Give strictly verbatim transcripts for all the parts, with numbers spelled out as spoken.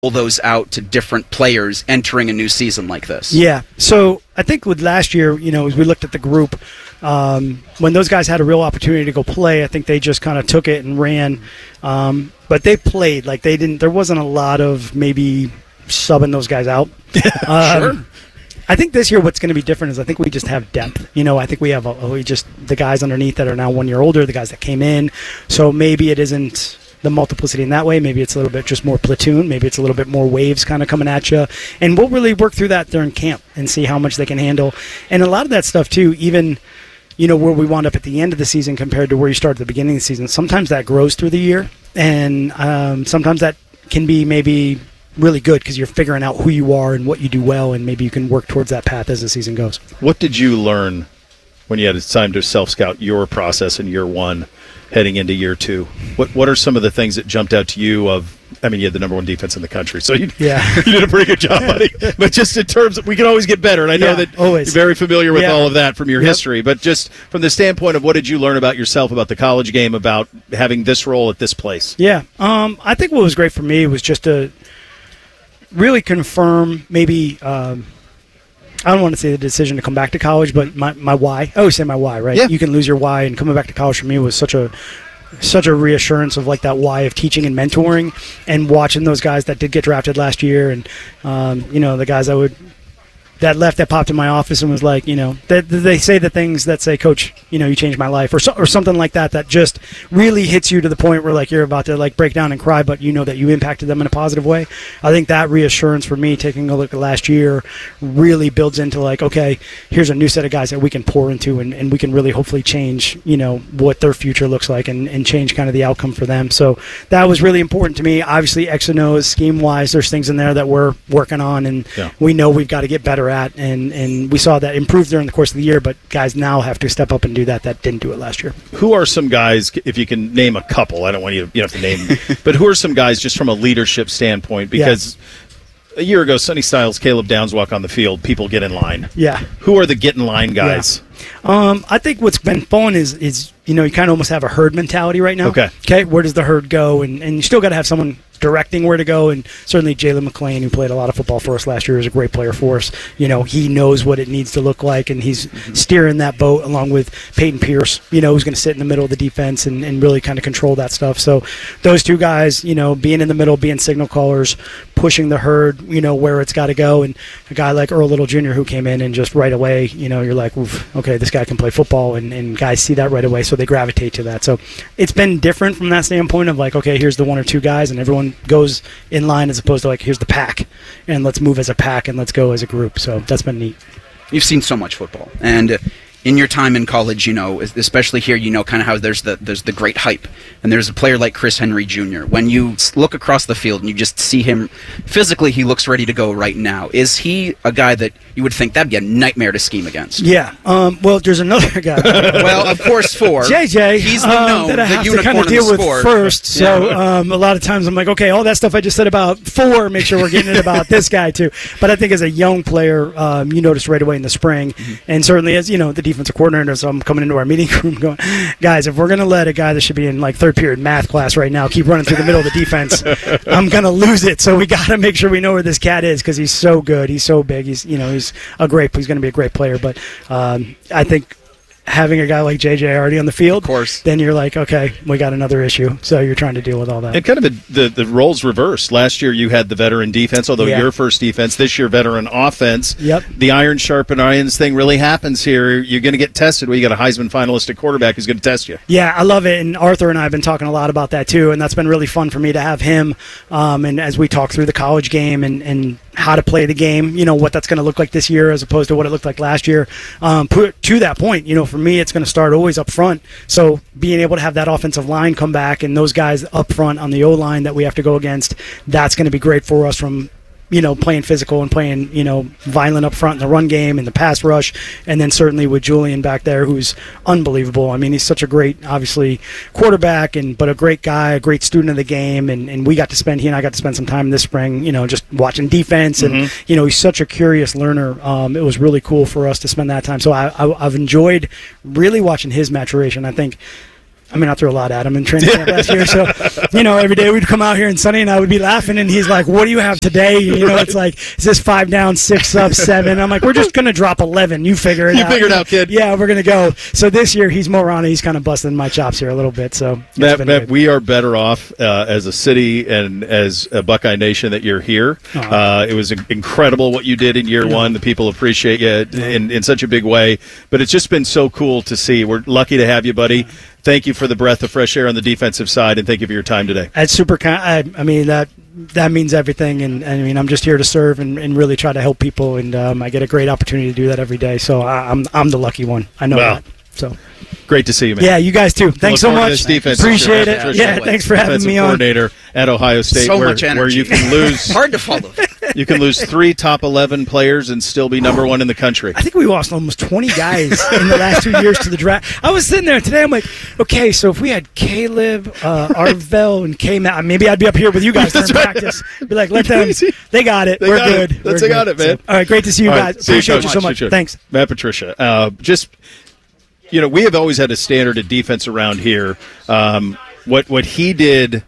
those out to different players entering a new season like this? Yeah. So I think with last year, you know, as we looked at the group, um, when those guys had a real opportunity to go play, I think they just kind of took it and ran. Um, but they played like they didn't. There wasn't a lot of maybe subbing those guys out. um, Sure. I think this year what's going to be different is I think we just have depth. You know, I think we have a, we just the guys underneath that are now one year older, the guys that came in. So maybe it isn't the multiplicity in that way. Maybe it's a little bit just more platoon. Maybe it's a little bit more waves kind of coming at you. And we'll really work through that during camp and see how much they can handle. And a lot of that stuff, too, even, you know, where we wound up at the end of the season compared to where you started at the beginning of the season, sometimes that grows through the year. And um, sometimes that can be maybe really good because you're figuring out who you are and what you do well, and maybe you can work towards that path as the season goes. What did you learn when you had time to self-scout your process in year one heading into year two? What What are some of the things that jumped out to you of, I mean, you had the number one defense in the country, so you, yeah. you did a pretty good job, buddy. But just in terms of, we can always get better, and I know yeah, that always. you're very familiar with yeah. all of that from your yep. history, but just from the standpoint of what did you learn about yourself, about the college game, about having this role at this place? Yeah. Um, I think what was great for me was just to really confirm maybe um, I don't want to say the decision to come back to college, but my, my why. I always say my why, right? Yeah. You can lose your why, and coming back to college for me was such a such a reassurance of like that why of teaching and mentoring, and watching those guys that did get drafted last year, and um, you know, the guys I would that left that popped in my office and was like, you know, they, they say the things that say, Coach, you know, you changed my life, or so, or something like that, that just really hits you to the point where like you're about to like break down and cry, but you know that you impacted them in a positive way. I think that reassurance for me, taking a look at last year, really builds into like, okay, here's a new set of guys that we can pour into, and, and we can really hopefully change, you know, what their future looks like, and, and change kind of the outcome for them. So that was really important to me. Obviously, X and O's, scheme-wise, there's things in there that we're working on, and yeah. we know we've got to get better at, and and we saw that improve during the course of the year, but guys now have to step up and do that that didn't do it last year. Who are some guys, if you can name a couple, I don't want you to, you don't have to name, but who are some guys just from a leadership standpoint? Because yeah. a year ago, Sonny Styles, Caleb Downs walk on the field, people get in line. Yeah. Who are the get in line guys? Yeah. Um, I think what's been fun is, is you know, you kind of almost have a herd mentality right now. Okay. Okay, where does the herd go? And, and you still got to have someone directing where to go, and certainly Jalen McClain, who played a lot of football for us last year, is a great player for us. You know, he knows what it needs to look like, and he's mm-hmm. steering that boat along with Peyton Pierce, you know, who's going to sit in the middle of the defense and, and really kind of control that stuff. So those two guys, you know, being in the middle, being signal callers, pushing the herd, you know, where it's got to go. And a guy like Earl Little Junior who came in and just right away, you know, you're like, oof, okay, this guy can play football, and, and guys see that right away, so they gravitate to that. So it's been different from that standpoint of like, okay, here's the one or two guys, and everyone goes in line, as opposed to like, here's the pack, and let's move as a pack, and let's go as a group. So that's been neat. You've seen so much football, and in your time in college, you know, especially here, you know kind of how there's the there's the great hype, and there's a player like Chris Henry Junior When you look across the field and you just see him physically, he looks ready to go right now. Is he a guy that you would think that'd be a nightmare to scheme against? Yeah. Um, well, there's another guy. Well, of course, four. J J. He's the um, known, that I the have to unicorn kind of in the deal with sport. first. So Yeah. um, a lot of times I'm like, okay, all that stuff I just said about four, make sure we're getting it about this guy too. But I think as a young player, um, you notice right away in the spring, mm-hmm. and certainly as you know, the defensive coordinator. So I'm coming into our meeting room going, guys, if we're going to let a guy that should be in like third period math class right now keep running through the middle of the defense, I'm going to lose it. So we got to make sure we know where this cat is, because he's so good. He's so big. He's, you know, he's a great, he's going to be a great player. But um, I think having a guy like J J already on the field, of course, then you're like, okay, we got another issue. So you're trying to deal with all that. And kind of a, the the roles reversed. Last year you had the veteran defense, although yeah. your first defense. This year veteran offense. Yep. The iron sharpen irons thing really happens here. You're going to get tested. Well, you got a Heisman finalistic quarterback who's going to test you. Yeah, I love it. And Arthur and I have been talking a lot about that too, and that's been really fun for me to have him. Um, and as we talk through the college game and, and how to play the game, you know, what that's going to look like this year as opposed to what it looked like last year. Um, put, to that point, you know, for me, it's going to start always up front. So being able to have that offensive line come back and those guys up front on the O-line that we have to go against, that's going to be great for us from, you know, playing physical and playing, you know, violent up front in the run game and the pass rush. And then certainly with Julian back there, who's unbelievable. I mean, he's such a great, obviously, quarterback, and but a great guy, a great student of the game. And, and we got to spend, he and I got to spend some time this spring, you know, just watching defense. And, mm-hmm. you know, he's such a curious learner. Um, it was really cool for us to spend that time. So I, I, I've enjoyed really watching his maturation. I think I mean, I threw a lot at him in training camp last year. So, you know, every day we'd come out here and Sonny and I would be laughing, and he's like, "What do you have today?" You know, it's like, "Is this five down, six up, seven?" I'm like, "We're just gonna drop eleven. You figure it you out." You figure it out, kid. Yeah, we're gonna go. So this year he's more on it. He's kind of busting my chops here a little bit. So Matt, Matt, we are better off uh, as a city and as a Buckeye Nation that you're here. Uh-huh. Uh, it was incredible what you did in year yeah. one. The people appreciate you in, in such a big way. But it's just been so cool to see. We're lucky to have you, buddy. Thank you for the breath of fresh air on the defensive side, and thank you for your time today. That's super kind. I, I mean, that that means everything, and, and I mean, I'm just here to serve and, and really try to help people, and um, I get a great opportunity to do that every day. So I, I'm I'm the lucky one. I know wow. that. So great to see you, man. Yeah, you guys too. Thanks so much. Defense. Appreciate it. Yeah, thanks for having me on. Coordinator at Ohio State, so where, much energy. where you can lose hard to follow. You can lose three top eleven players and still be number one in the country. I think we lost almost twenty guys in the last two years to the draft. I was sitting there today. I'm like, okay, so if we had Caleb, uh, Arvell, and K Matt, maybe I'd be up here with you guys during practice. Be like, let them. They got it. They We're got good. It. Let's We're they got good. it, man. So, all right, great to see you all guys. Right, Appreciate you, you so much. Sure. Thanks, Matt Patricia. Uh, just. You know, we have always had a standard of defense around here. Um, what what he did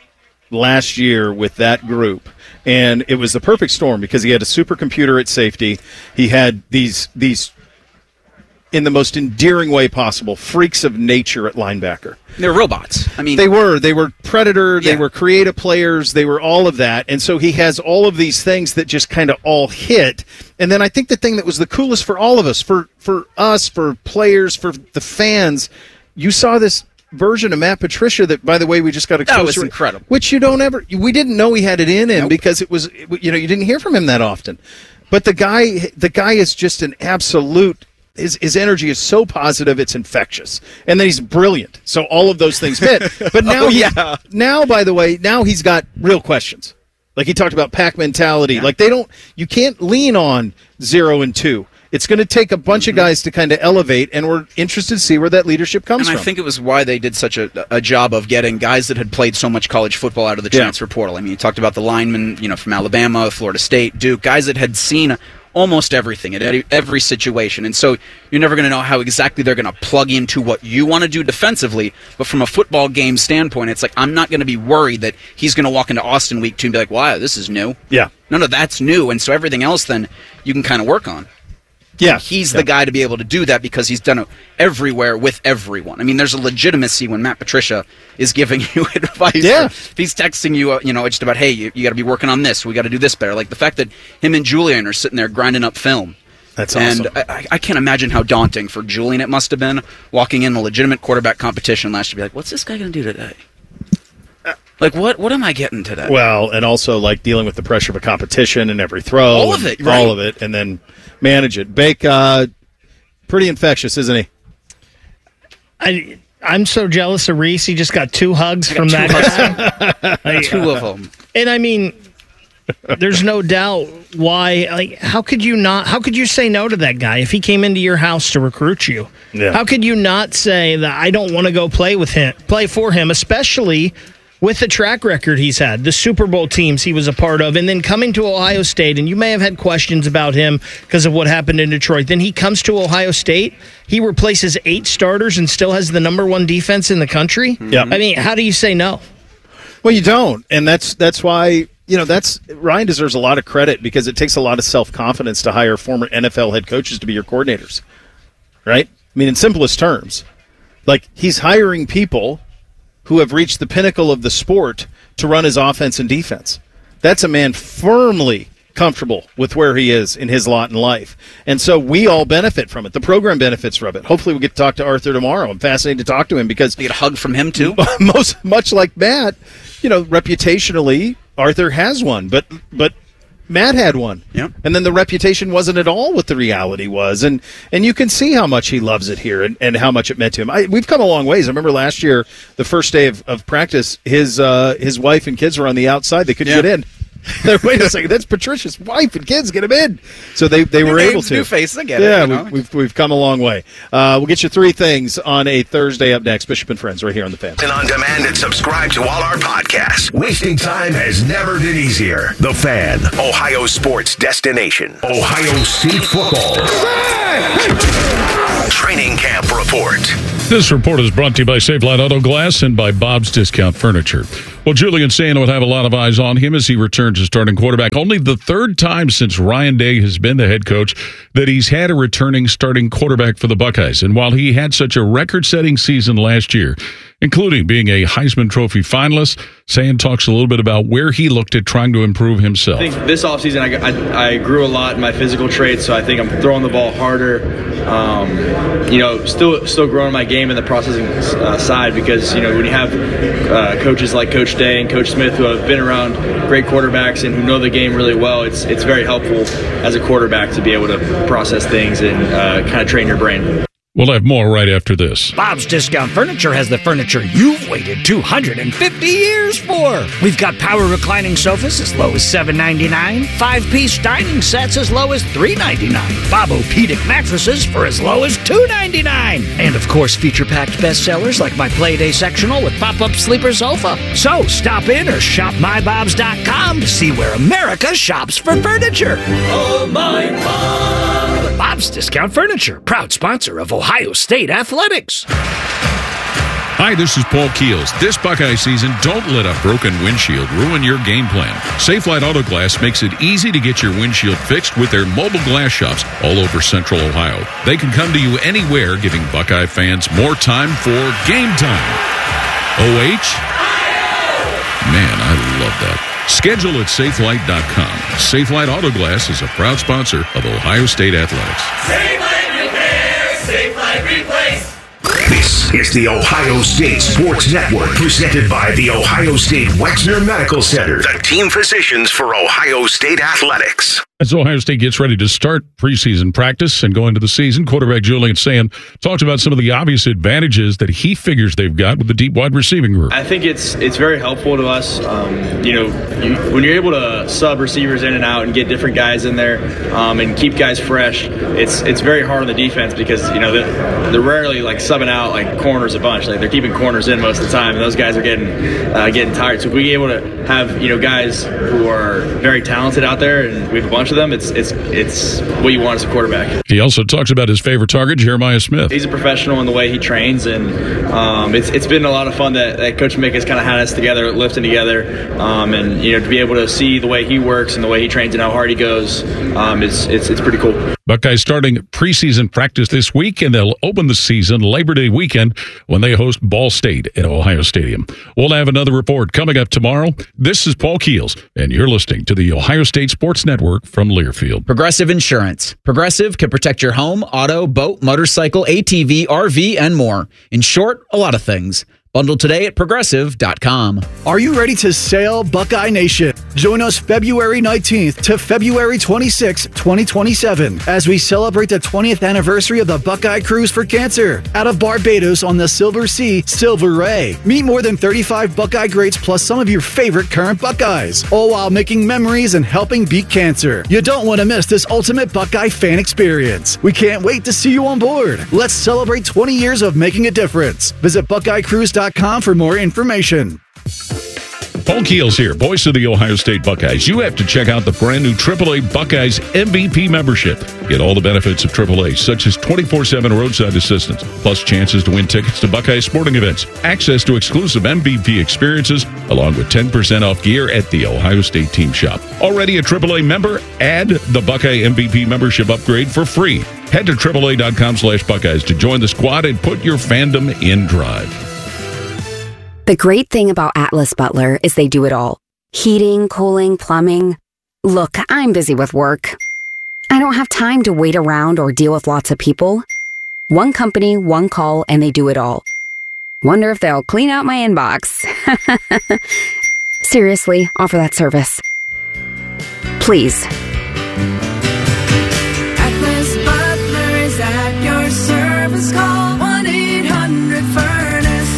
last year with that group, and it was the perfect storm because he had a supercomputer at safety. He had these these in the most endearing way possible, freaks of nature at linebacker. They're robots. I mean, they were. They were predator. They yeah. were creative players. They were all of that. And so he has all of these things that just kind of all hit. And then I think the thing that was the coolest for all of us, for, for us, for players, for the fans, you saw this version of Matt Patricia that, by the way, we just got exposed to. That was incredible. Which you don't ever, we didn't know he had it in him nope. because it was, you know, you didn't hear from him that often. But the guy, the guy is just an absolute. His, his energy is so positive, it's infectious. And then he's brilliant. So all of those things fit. But now, oh, he, yeah. now, by the way, now he's got real questions. Like he talked about pack mentality. Yeah. Like they don't, you can't lean on zero and two. It's going to take a bunch mm-hmm. of guys to kind of elevate, and we're interested to see where that leadership comes and from. And I think it was why they did such a, a job of getting guys that had played so much college football out of the transfer yeah. portal. I mean, you talked about the linemen, you know, from Alabama, Florida State, Duke, guys that had seen almost everything at every situation. And so you're never going to know how exactly they're going to plug into what you want to do defensively. But from a football game standpoint, it's like I'm not going to be worried that he's going to walk into Austin week two and be like, wow, this is new. Yeah. No, no, that's new. And so everything else then you can kind of work on. Yeah. He's yeah. the guy to be able to do that because he's done it everywhere with everyone. I mean, there's a legitimacy when Matt Patricia is giving you advice. Yeah. If he's texting you, uh, you know, just about, hey, you, you got to be working on this. We got to do this better. Like the fact that him and Julian are sitting there grinding up film. That's awesome. And I, I can't imagine how daunting for Julian it must have been walking in a legitimate quarterback competition last year. Be like, what's this guy going to do today? Like, what What am I getting today? Well, and also, like, dealing with the pressure of a competition and every throw. All of it, right. All of it, and then manage it. Bake, uh, pretty infectious, isn't he? I, I'm so jealous of Reese. He just got two hugs from two that guy. Like, two of them. And, I mean, there's no doubt why. Like, how could you not? How could you say no to that guy if he came into your house to recruit you? Yeah. How could you not say that I don't want to go play with him, play for him, especially with the track record he's had, the Super Bowl teams he was a part of, and then coming to Ohio State, and you may have had questions about him because of what happened in Detroit. Then he comes to Ohio State, he replaces eight starters and still has the number one defense in the country. Yeah. I mean, how do you say no? Well, you don't, and that's that's why, you know, that's Ryan deserves a lot of credit because it takes a lot of self-confidence to hire former N F L head coaches to be your coordinators, right? I mean, in simplest terms, like he's hiring people who have reached the pinnacle of the sport to run his offense and defense. That's a man firmly comfortable with where he is in his lot in life. And so we all benefit from it. The program benefits from it. Hopefully we get to talk to Arthur tomorrow. I'm fascinated to talk to him because you get a hug from him too. Most much like Matt, you know, reputationally, Arthur has one, but but Matt had one. Yep. And then the reputation wasn't at all what the reality was. And and you can see how much he loves it here and, and how much it meant to him. I, we've come a long ways. I remember last year, the first day of, of practice, his uh, his wife and kids were on the outside. They couldn't yeah. get in. Wait a second, that's Patricia's wife and kids. Get him in. So they, they were new able names, to. New face, I get yeah, it. You know? we, we've we've come a long way. Uh, we'll get you three things on a Thursday up next. Bishop and Friends right here on The Fan. And on demand and subscribe to all our podcasts. Wasting time has never been easier. The Fan, Ohio sports destination. Ohio State football. Training camp report. This report is brought to you by Safelite Auto Glass and by Bob's Discount Furniture. Well, Julian Sayin would have a lot of eyes on him as he returns as starting quarterback. Only the third time since Ryan Day has been the head coach that he's had a returning starting quarterback for the Buckeyes. And while he had such a record-setting season last year, including being a Heisman Trophy finalist, Sayin talks a little bit about where he looked at trying to improve himself. I think this offseason I, I, I grew a lot in my physical traits, so I think I'm throwing the ball harder. Um, you know, still still growing my game in the processing uh, side because, you know, when you have uh, coaches like Coach Day and Coach Smith who have been around great quarterbacks and who know the game really well, it's it's very helpful as a quarterback to be able to process things and uh, kind of train your brain. We'll have more right after this. Bob's Discount Furniture has the furniture you've waited two hundred fifty years for. We've got power reclining sofas as low as seven ninety-nine, five-piece dining sets as low as three ninety-nine, Bobo-Pedic mattresses for as low as two ninety-nine, and of course feature-packed bestsellers like my Playday sectional with pop-up sleeper sofa. So stop in or shop my bobs dot com to see where America shops for furniture. Oh, my Bob! Bob's Discount Furniture, proud sponsor of Ohio State Athletics. Hi, this is Paul Keels. This Buckeye season, don't let a broken windshield ruin your game plan. Safelite Auto Glass makes it easy to get your windshield fixed with their mobile glass shops all over Central Ohio. They can come to you anywhere, giving Buckeye fans more time for game time. O H? Man, I love that. Schedule at safelite dot com. Safelite Auto Glass is a proud sponsor of Ohio State Athletics. Safelite Repair, Safelite Replace. This is the Ohio State Sports Network, presented by the Ohio State Wexner Medical Center, the team physicians for Ohio State Athletics. As Ohio State gets ready to start preseason practice and go into the season, quarterback Julian Sayin talks about some of the obvious advantages that he figures they've got with the deep wide receiving group. I think it's it's very helpful to us. Um, you know, you, when you're able to sub receivers in and out and get different guys in there um, and keep guys fresh, it's it's very hard on the defense because, you know, they're, they're rarely like subbing out like corners a bunch. Like they're keeping corners in most of the time, and those guys are getting uh, getting tired. So if we get able to have, you know, guys who are very talented out there, and we have a bunch of them, it's it's it's what you want as a quarterback. He also talks about his favorite target, Jeremiah Smith. He's a professional in the way he trains, and um, it's it's been a lot of fun that, that Coach Mick has kind of had us together, lifting together, um, and, you know, to be able to see the way he works and the way he trains and how hard he goes, um, it's it's it's pretty cool. Buckeyes starting preseason practice this week, and they'll open the season Labor Day weekend when they host Ball State at Ohio Stadium. We'll have another report coming up tomorrow. This is Paul Keels, and you're listening to the Ohio State Sports Network from Learfield. Progressive Insurance. Progressive can protect your home, auto, boat, motorcycle, A T V, R V, and more. In short, a lot of things. Bundle today at progressive dot com. Are you ready to sail, Buckeye Nation? Join us February nineteenth to February twenty-sixth, twenty twenty-seven, as we celebrate the twentieth anniversary of the Buckeye Cruise for Cancer out of Barbados on the Silver Sea, Silver Ray. Meet more than thirty-five Buckeye greats plus some of your favorite current Buckeyes, all while making memories and helping beat cancer. You don't want to miss this ultimate Buckeye fan experience. We can't wait to see you on board. Let's celebrate twenty years of making a difference. Visit buckeye cruise dot com for more information. Paul Keels here, voice of the Ohio State Buckeyes. You have to check out the brand new triple A Buckeyes M V P membership. Get all the benefits of triple A, such as twenty-four seven roadside assistance, plus chances to win tickets to Buckeye sporting events, access to exclusive M V P experiences, along with ten percent off gear at the Ohio State Team Shop. Already a triple A member? Add the Buckeye M V P membership upgrade for free. Head to triple A dot com slash Buckeyes to join the squad and put your fandom in drive. The great thing about Atlas Butler is they do it all. Heating, cooling, plumbing. Look, I'm busy with work. I don't have time to wait around or deal with lots of people. One company, one call, and they do it all. Wonder if they'll clean out my inbox. Seriously, offer that service. Please. Atlas Butler is at your service. Call one eight hundred furnace.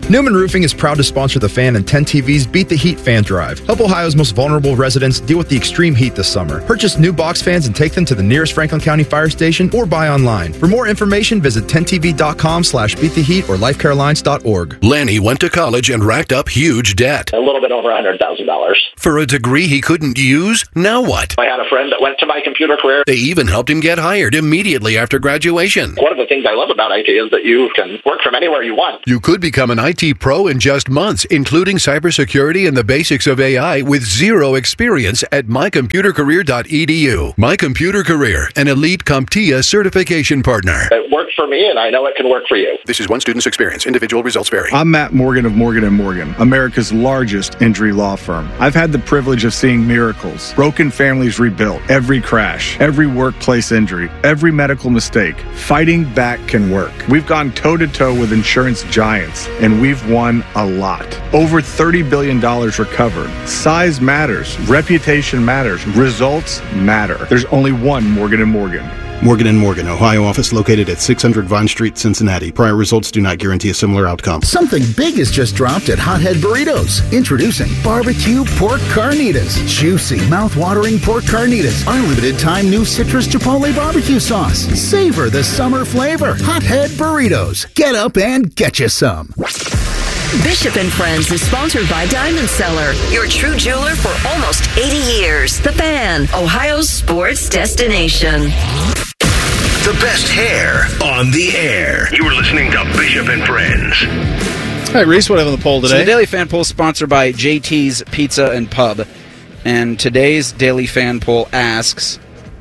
Newman Roofing is proud to sponsor The Fan and ten T V's Beat the Heat fan drive. Help Ohio's most vulnerable residents deal with the extreme heat this summer. Purchase new box fans and take them to the nearest Franklin County fire station or buy online. For more information, visit ten T V dot com slash beat the heat or life care alliance dot org. Lanny went to college and racked up huge debt. A little bit over one hundred thousand dollars. For a degree he couldn't use? Now what? I had a friend that went to my computer career. They even helped him get hired immediately after graduation. One of the things I love about I T is that you can work from anywhere you want. You could become an I T pro in just months, including cybersecurity and the basics of A I with zero experience at my computer career dot e d u. My Computer Career, an elite CompTIA certification partner. It worked for me, and I know it can work for you. This is one student's experience. Individual results vary. I'm Matt Morgan of Morgan and Morgan, America's largest injury law firm. I've had the privilege of seeing miracles, broken families rebuilt, every crash, every workplace injury, every medical mistake. Fighting back can work. We've gone toe-to-toe with insurance giants, and we've won a lot. Over thirty billion dollars recovered. Size matters. Reputation matters. Results matter. There's only one Morgan and Morgan. Morgan and Morgan, Ohio office located at six hundred Vine Street, Cincinnati. Prior results do not guarantee a similar outcome. Something big has just dropped at Hothead Burritos. Introducing barbecue pork carnitas. Juicy, mouth-watering pork carnitas. Our limited-time new citrus chipotle barbecue sauce. Savor the summer flavor. Hothead Burritos. Get up and get you some. Bishop and Friends is sponsored by Diamond Seller, your true jeweler for almost eighty years. The Fan, Ohio's sports destination. The best hair on the air. You were listening to Bishop and Friends. All right, Reese, what have on the poll today? So the Daily Fan Poll is sponsored by J T's Pizza and Pub. And today's Daily Fan Poll asks...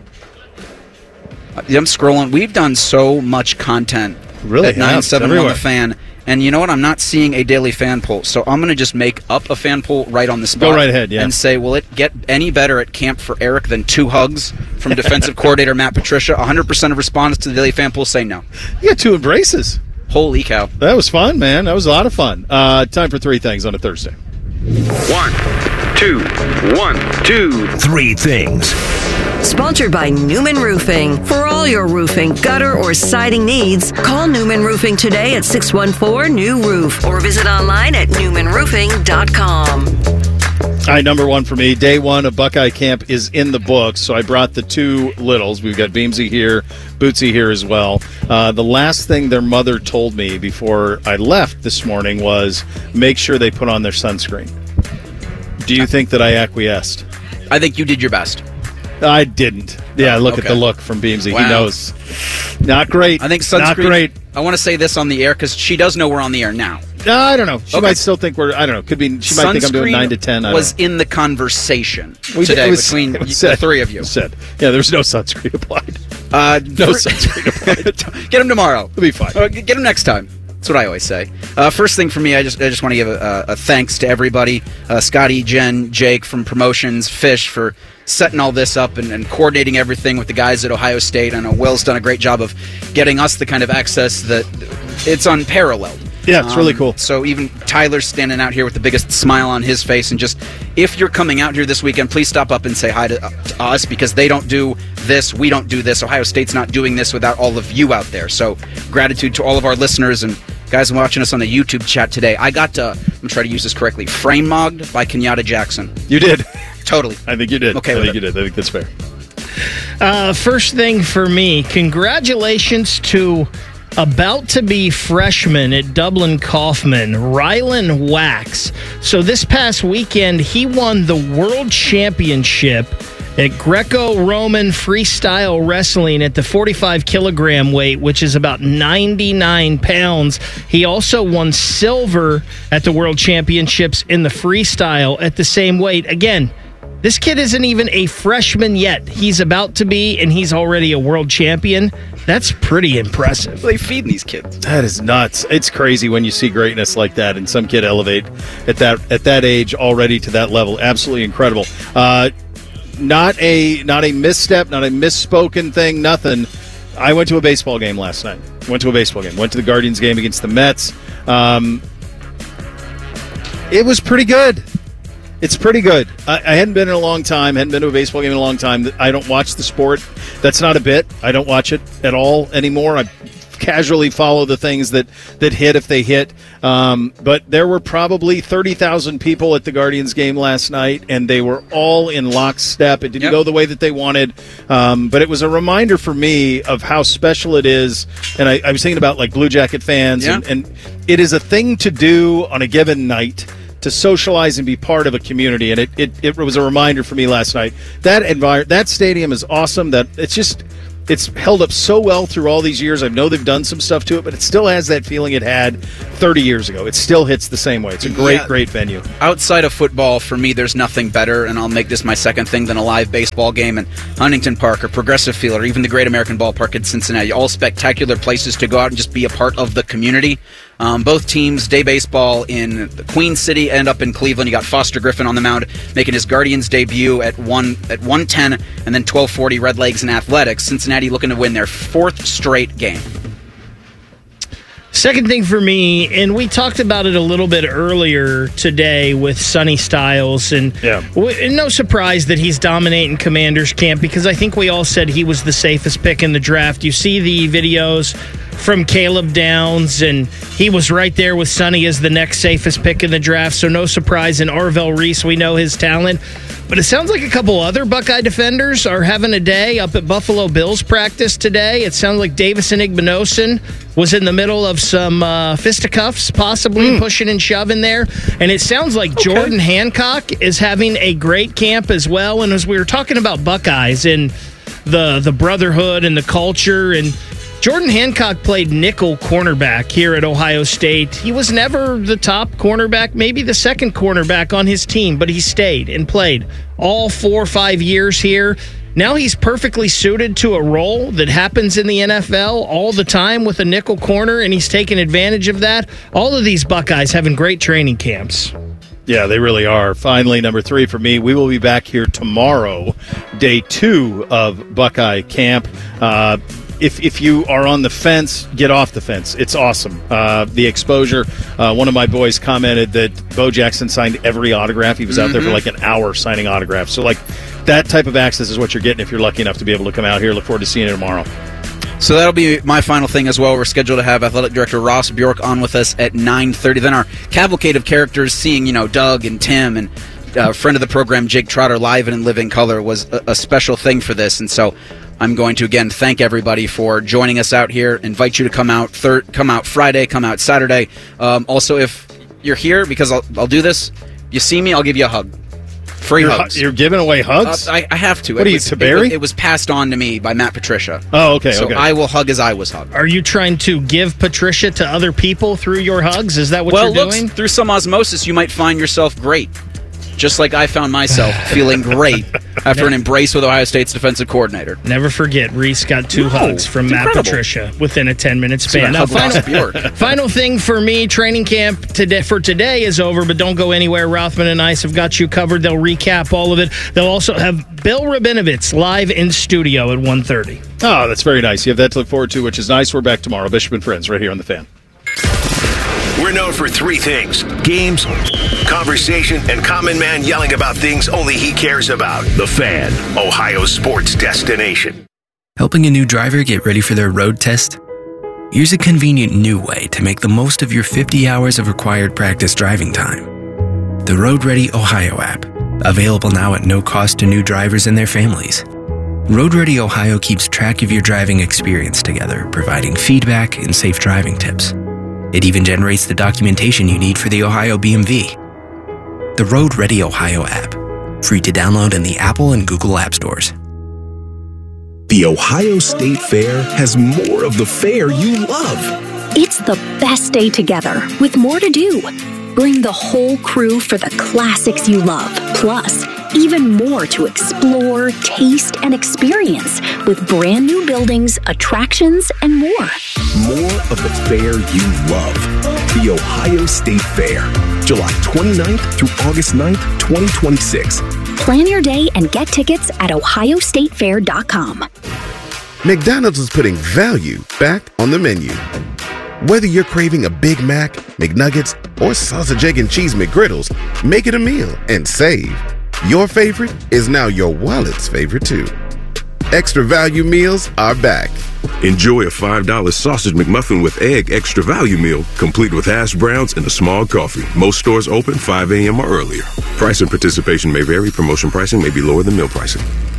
I'm scrolling. We've done so much content really at nine seven everywhere. on the Fan. And you know what? I'm not seeing a daily fan poll, so I'm going to just make up a fan poll right on the spot. Go right ahead, yeah. And say, will it get any better at camp for Eric than two hugs from defensive coordinator Matt Patricia? one hundred percent of respondents to the daily fan poll say no. You got two embraces. Holy cow. That was fun, man. That was a lot of fun. Uh, time for three things on a Thursday. One, two, one, two, three things. Sponsored by Newman Roofing. For all your roofing, gutter, or siding needs, call Newman Roofing today at six one four, N E W roof or visit online at newman roofing dot com. All right, number one for me. Day one of Buckeye Camp is in the books, so I brought the two littles. We've got Beamsy here, Bootsy here as well. Uh, the last thing their mother told me before I left this morning was make sure they put on their sunscreen. Do you think that I acquiesced? I think you did your best. I didn't. Yeah, look okay. at the look from Beamsy. Wow. He knows. Not great. I think sunscreen. Not great. I want to say this on the air because she does know we're on the air now. No, I don't know. She Okay. might still think we're. I don't know. Could be. She might think I'm doing nine to ten. I was don't know. in the conversation We- today it was- between it was the said. three of you. Said. Yeah, there's no sunscreen applied. Uh, No fr- sunscreen applied. Get him tomorrow. It'll be fine. Uh, get him next time. That's what I always say. Uh, first thing for me, I just I just want to give a, a thanks to everybody. Uh, Scotty, Jen, Jake from Promotions, Fish for setting all this up and, and coordinating everything with the guys at Ohio State. I know Will's done a great job of getting us the kind of access that it's unparalleled. Yeah, it's really cool. So even Tyler's standing out here with the biggest smile on his face. And just, if you're coming out here this weekend, please stop up and say hi to, uh, to us because they don't do this, we don't do this. Ohio State's not doing this without all of you out there. So gratitude to all of our listeners and guys watching us on the YouTube chat today. I got, uh, I'm going to try to use this correctly, frame mogged by Kenyatta Jackson. You did. Totally. I think you did. Okay I with think it. you did. I think that's fair. Uh, first thing for me, congratulations to about to be freshman at Dublin Kaufman, Rylan Wax. So this past weekend, he won the world championship at Greco-Roman freestyle wrestling at the forty-five kilogram weight, which is about ninety-nine pounds. He also won silver at the world championships in the freestyle at the same weight. Again, this kid isn't even a freshman yet. He's about to be, and he's already a world champion. That's pretty impressive. They feed these kids. That is nuts. It's crazy when you see greatness like that and some kid elevate at that at that age already to that level. Absolutely incredible. Uh, not a not a misstep, not a misspoken thing, nothing. I went to a baseball game last night. Went to a baseball game. Went to the Guardians game against the Mets. Um, it was pretty good. It's pretty good. I, I hadn't been in a long time. Hadn't been to a baseball game in a long time. I don't watch the sport. That's not a bit. I don't watch it at all anymore. I casually follow the things that, that hit if they hit. Um, but there were probably thirty thousand people at the Guardians game last night, and they were all in lockstep. It didn't Yep. go the way that they wanted, um, but it was a reminder for me of how special it is. And I, I was thinking about like Blue Jacket fans, Yeah. and, and it is a thing to do on a given night to socialize and be part of a community. And it, it, it was a reminder for me last night. That envir- that stadium is awesome. That it's just it's held up so well through all these years. I know they've done some stuff to it, but it still has that feeling it had thirty years ago. It still hits the same way. It's a great, Yeah. great venue. Outside of football, for me, there's nothing better, and I'll make this my second thing, than a live baseball game in Huntington Park or Progressive Field or even the Great American Ballpark in Cincinnati. All spectacular places to go out and just be a part of the community. Um, both teams, day baseball in the Queen City and up in Cleveland. You got Foster Griffin on the mound making his Guardians debut at one at one ten, and then twelve forty Red Legs and Athletics. Cincinnati looking to win their fourth straight game. Second thing for me, and we talked about it a little bit earlier today with Sonny Styles, and yeah. w- no surprise that he's dominating Commanders camp, because I think we all said he was the safest pick in the draft. You see the videos from Caleb Downs, and he was right there with Sonny as the next safest pick in the draft, so no surprise. In Arvell Reese, we know his talent. But it sounds like a couple other Buckeye defenders are having a day up at Buffalo Bills practice today. It sounds like Davison Igbinosun was in the middle of some uh, fisticuffs, possibly mm. pushing and shoving there. And it sounds like okay. Jordan Hancock is having a great camp as well. And as we were talking about Buckeyes and the the brotherhood and the culture, and Jordan Hancock played nickel cornerback here at Ohio State. He was never the top cornerback, maybe the second cornerback on his team, but he stayed and played all four or five years here. Now he's perfectly suited to a role that happens in the N F L all the time with a nickel corner, and he's taking advantage of that. All of these Buckeyes having great training camps. Yeah, they really are. Finally, number three for me, we will be back here tomorrow, day two of Buckeye camp. Uh, If if you are on the fence, get off the fence. It's awesome. Uh, the exposure. Uh, one of my boys commented that Bo Jackson signed every autograph. He was out mm-hmm. there for like an hour signing autographs. So, like, that type of access is what you're getting if you're lucky enough to be able to come out here. Look forward to seeing you tomorrow. So that'll be my final thing as well. We're scheduled to have Athletic Director Ross Bjork on with us at nine thirty. Then our cavalcade of characters, seeing, you know, Doug and Tim and uh, friend of the program, Jake Trotter, live and in living color, was a, a special thing for this. And so I'm going to, again, thank everybody for joining us out here. Invite you to come out thir- come out Friday, come out Saturday. Um, also, if you're here, because I'll, I'll do this, you see me, I'll give you a hug. Free you're, hugs. You're giving away hugs? Uh, I, I have to. What it are you, was, to Barry? It, it was passed on to me by Matt Patricia. Oh, okay, so okay. I will hug as I was hugged. Are you trying to give Patricia to other people through your hugs? Is that what well, you're look, doing? Through some osmosis, you might find yourself great. Just like I found myself feeling great after an embrace with Ohio State's defensive coordinator. Never forget, Reese got two no, hugs from Matt incredible. Patricia within a ten-minute span. Now, final, final thing for me, training camp today, for today is over, but don't go anywhere. Rothman and Ice have got you covered. They'll recap all of it. They'll also have Bill Rabinovitz live in studio at one thirty. Oh, that's very nice. You have that to look forward to, which is nice. We're back tomorrow. Bishop and Friends right here on The Fan. We're known for three things: games, conversation, and Common Man yelling about things only he cares about. The Fan, Ohio sports destination. Helping a new driver get ready for their road test? Here's a convenient new way to make the most of your fifty hours of required practice driving time. The Road Ready Ohio app, available now at no cost to new drivers and their families. Road Ready Ohio keeps track of your driving experience together, providing feedback and safe driving tips. It even generates the documentation you need for the Ohio B M V. The Road Ready Ohio app, free to download in the Apple and Google App Stores. The Ohio State Fair has more of the fair you love. It's the best day together, with more to do. Bring the whole crew for the classics you love, plus even more to explore, taste, and experience with brand new buildings, attractions, and more. More of the fair you love. The Ohio State Fair, July twenty-ninth through August ninth, twenty twenty-six. Plan your day and get tickets at ohio state fair dot com. McDonald's is putting value back on the menu. Whether you're craving a Big Mac, McNuggets, or sausage, egg, and cheese McGriddles, make it a meal and save. Your favorite is now your wallet's favorite too. Extra value meals are back. Enjoy a five dollar sausage McMuffin with egg extra value meal, complete with hash browns and a small coffee. Most stores open five a.m. or earlier. Price and participation may vary. Promotion pricing may be lower than meal pricing.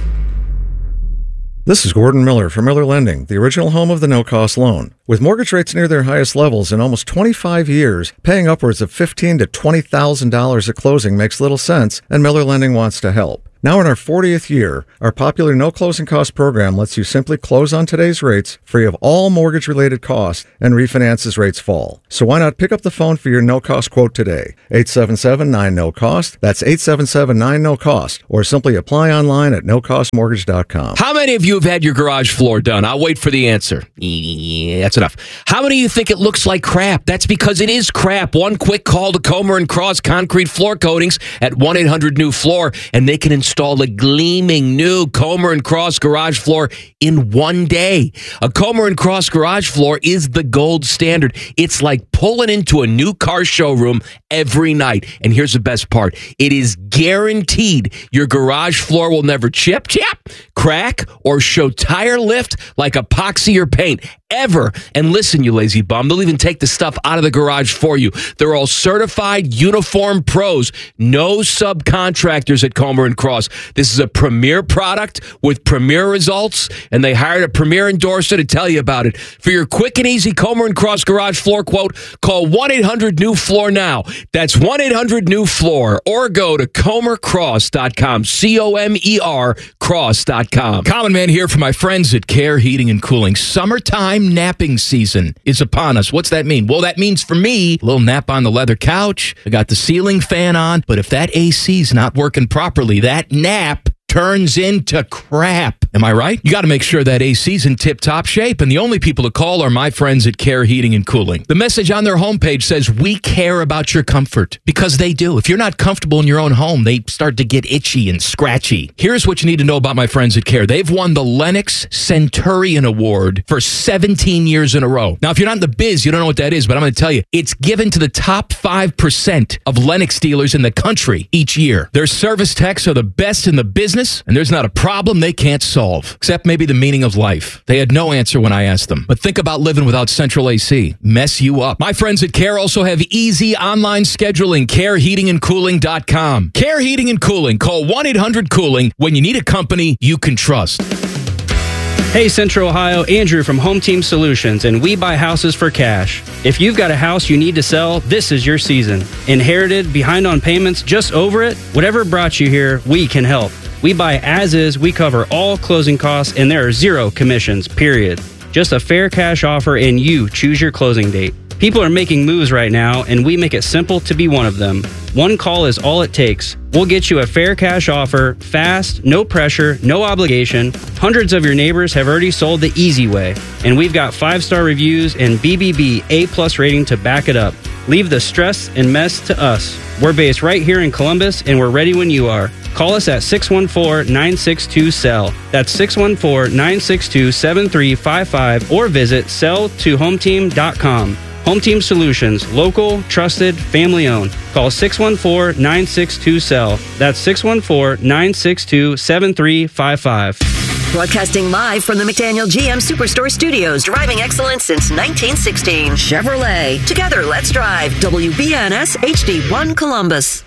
This is Gordon Miller from Miller Lending, the original home of the no-cost loan. With mortgage rates near their highest levels in almost twenty-five years, paying upwards of fifteen thousand to twenty thousand dollars at closing makes little sense, and Miller Lending wants to help. Now in our fortieth year, our popular no closing cost program lets you simply close on today's rates, free of all mortgage-related costs, and refinance as rates fall. So why not pick up the phone for your no-cost quote today? eight seven seven, nine, N O cost. That's eight seven seven, nine, N O cost. Or simply apply online at no cost mortgage dot com. How many of you have had your garage floor done? I'll wait for the answer. Yeah, that's enough. How many of you think it looks like crap? That's because it is crap. One quick call to Comer and Cross Concrete Floor Coatings at one eight hundred new floor, and they can install a gleaming new Comer and Cross garage floor in one day. A Comer and Cross garage floor is the gold standard. It's like pulling into a new car showroom every night. And here's the best part. It is guaranteed your garage floor will never chip, chip, crack, or show tire lift like epoxy or paint ever. And listen, you lazy bum, they'll even take the stuff out of the garage for you. They're all certified uniform pros. No subcontractors at Comer and Cross. This is a premier product with premier results, and they hired a premier endorser to tell you about it. For your quick and easy Comer and Cross garage floor quote, call one eight hundred new floor now. That's one eight hundred new floor, or go to comer cross dot com. C O M E R cross dot com. Common Man here for my friends at Care Heating and Cooling. Summertime napping season is upon us. What's that mean? Well, that means for me, a little nap on the leather couch. I got the ceiling fan on, but if that A C's not working properly, that nap turns into crap. Am I right? You got to make sure that A C's in tip-top shape, and the only people to call are my friends at Care Heating and Cooling. The message on their homepage says, we care about your comfort, because they do. If you're not comfortable in your own home, they start to get itchy and scratchy. Here's what you need to know about my friends at Care. They've won the Lennox Centurion Award for seventeen years in a row. Now, if you're not in the biz, you don't know what that is, but I'm going to tell you, it's given to the top five percent of Lennox dealers in the country each year. Their service techs are the best in the business, and there's not a problem they can't solve. Except maybe the meaning of life. They had no answer when I asked them. But think about living without central A C. Mess you up. My friends at Care also have easy online scheduling. care heating and cooling dot com. Care Heating and Cooling. Call one eight hundred cooling when you need a company you can trust. Hey Central Ohio, Andrew from Home Team Solutions, and we buy houses for cash. If you've got a house you need to sell, this is your season. Inherited, behind on payments, just over it? Whatever brought you here, we can help. We buy as is, we cover all closing costs, and there are zero commissions, period. Just a fair cash offer, and you choose your closing date. People are making moves right now, and we make it simple to be one of them. One call is all it takes. We'll get you a fair cash offer, fast, no pressure, no obligation. Hundreds of your neighbors have already sold the easy way, and we've got five-star reviews and B B B A-plus rating to back it up. Leave the stress and mess to us. We're based right here in Columbus, and we're ready when you are. Call us at six one four, nine six two, S E L L. That's six one four, nine six two, seven three five five, or visit sell to home team dot com. Home Team Solutions, local, trusted, family owned. Call six one four, nine six two, S E L L. That's six one four, nine six two, seven three five five. Broadcasting live from the McDaniel G M Superstore Studios, driving excellence since nineteen sixteen. Chevrolet. Together, let's drive. W B N S H D one Columbus.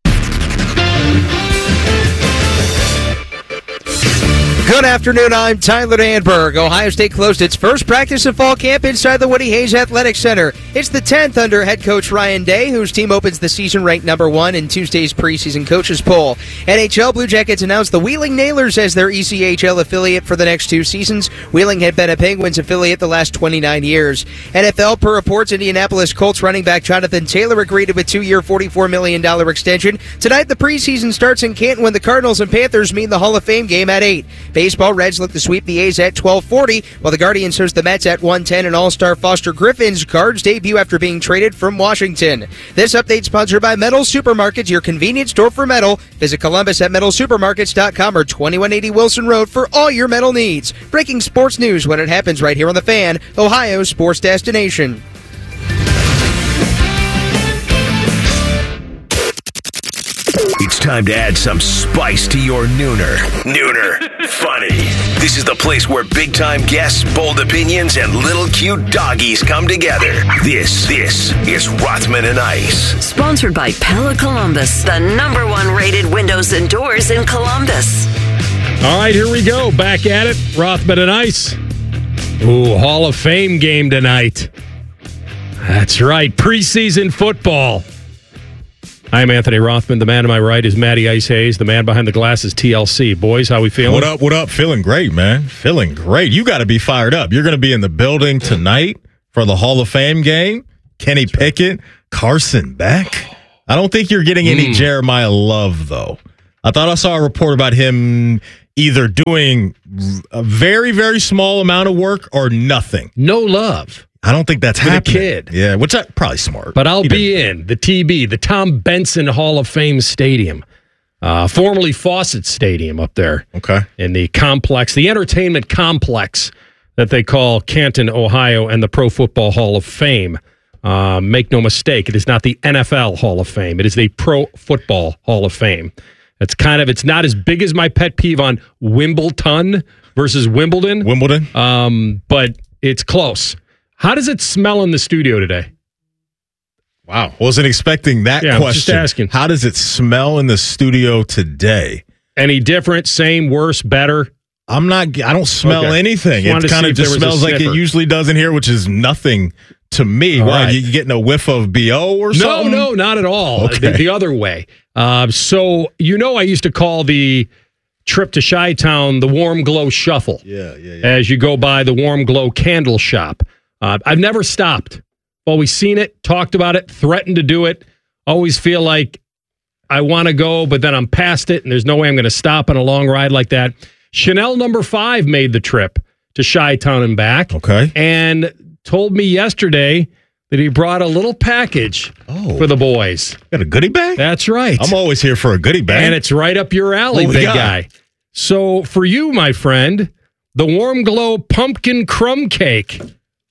Good afternoon, I'm Tyler Danberg. Ohio State closed its first practice of fall camp inside the Woody Hayes Athletic Center. It's the tenth under head coach Ryan Day, whose team opens the season ranked number one in Tuesday's preseason coaches poll. N H L Blue Jackets announced the Wheeling Nailers as their E C H L affiliate for the next two seasons. Wheeling had been a Penguins affiliate the last twenty-nine years. N F L, per reports, Indianapolis Colts running back Jonathan Taylor agreed to a two-year, forty-four million dollars extension. Tonight, the preseason starts in Canton when the Cardinals and Panthers meet in the Hall of Fame game at eight. Baseball, Reds look to sweep the A's at twelve forty, while the Guardians host the Mets at one ten, and All-Star Foster Griffin's Cards debut after being traded from Washington. This update sponsored by Metal Supermarkets, your convenience store for metal. Visit Columbus at metal supermarkets dot com or twenty-one eighty Wilson Road for all your metal needs. Breaking sports news when it happens right here on The Fan, Ohio's sports destination. It's time to add some spice to your nooner. Nooner Funny. This is the place where big-time guests, bold opinions, and little cute doggies come together. This, this is Rothman and Ice. Sponsored by Pella Columbus, the number one rated windows and doors in Columbus. All right, here we go. Back at it. Rothman and Ice. Ooh, Hall of Fame game tonight. That's right. Preseason football. I'm Anthony Rothman. The man to my right is Matty Ice Hayes. The man behind the glass is T L C. Boys, how we feeling? What up, what up? Feeling great, man. Feeling great. You got to be fired up. You're going to be in the building tonight for the Hall of Fame game. Kenny Pickett, Carson Beck. I don't think you're getting any mm. Jeremiah Love, though. I thought I saw a report about him either doing a very, very small amount of work or nothing. No love. I don't think that's For happening. the kid. Yeah, which is probably smart. But I'll He be didn't- in the T B, the Tom Benson Hall of Fame Stadium, uh, formerly Fawcett Stadium up there. Okay. In the complex, the entertainment complex that they call Canton, Ohio, and the Pro Football Hall of Fame. Uh, make no mistake, it is not the N F L Hall of Fame. It is the Pro Football Hall of Fame. It's kind of, it's not as big as my pet peeve on Wimbledon versus Wimbledon. Wimbledon. Um, but it's close. How does it smell in the studio today? Wow. Wasn't expecting that Yeah, I'm question. just asking. How does it smell in the studio today? Any different, same, worse, better? I'm not, I don't smell Okay. anything. Just wanted It to kind see of if there just was a smells like it sniffer. usually does in here, which is nothing to me. All Why? right. You getting a whiff of B O or No, something? no, not at all. Okay. The, the other way. Uh, so, you know, I used to call the trip to Chi-Town the Warm Glow Shuffle. Yeah, yeah, yeah. As you go by the Warm Glow Candle Shop. Uh, I've never stopped. Always seen it, talked about it, threatened to do it. Always feel like I want to go, but then I'm past it, and there's no way I'm going to stop on a long ride like that. Chanel number five made the trip to Chi-Town and back. Okay. And told me yesterday that he brought a little package Oh. for the boys. Got a goodie bag? That's right. I'm always here for a goodie bag. And it's right up your alley, What we big got? guy. So for you, my friend, the Warm Glow Pumpkin Crumb Cake.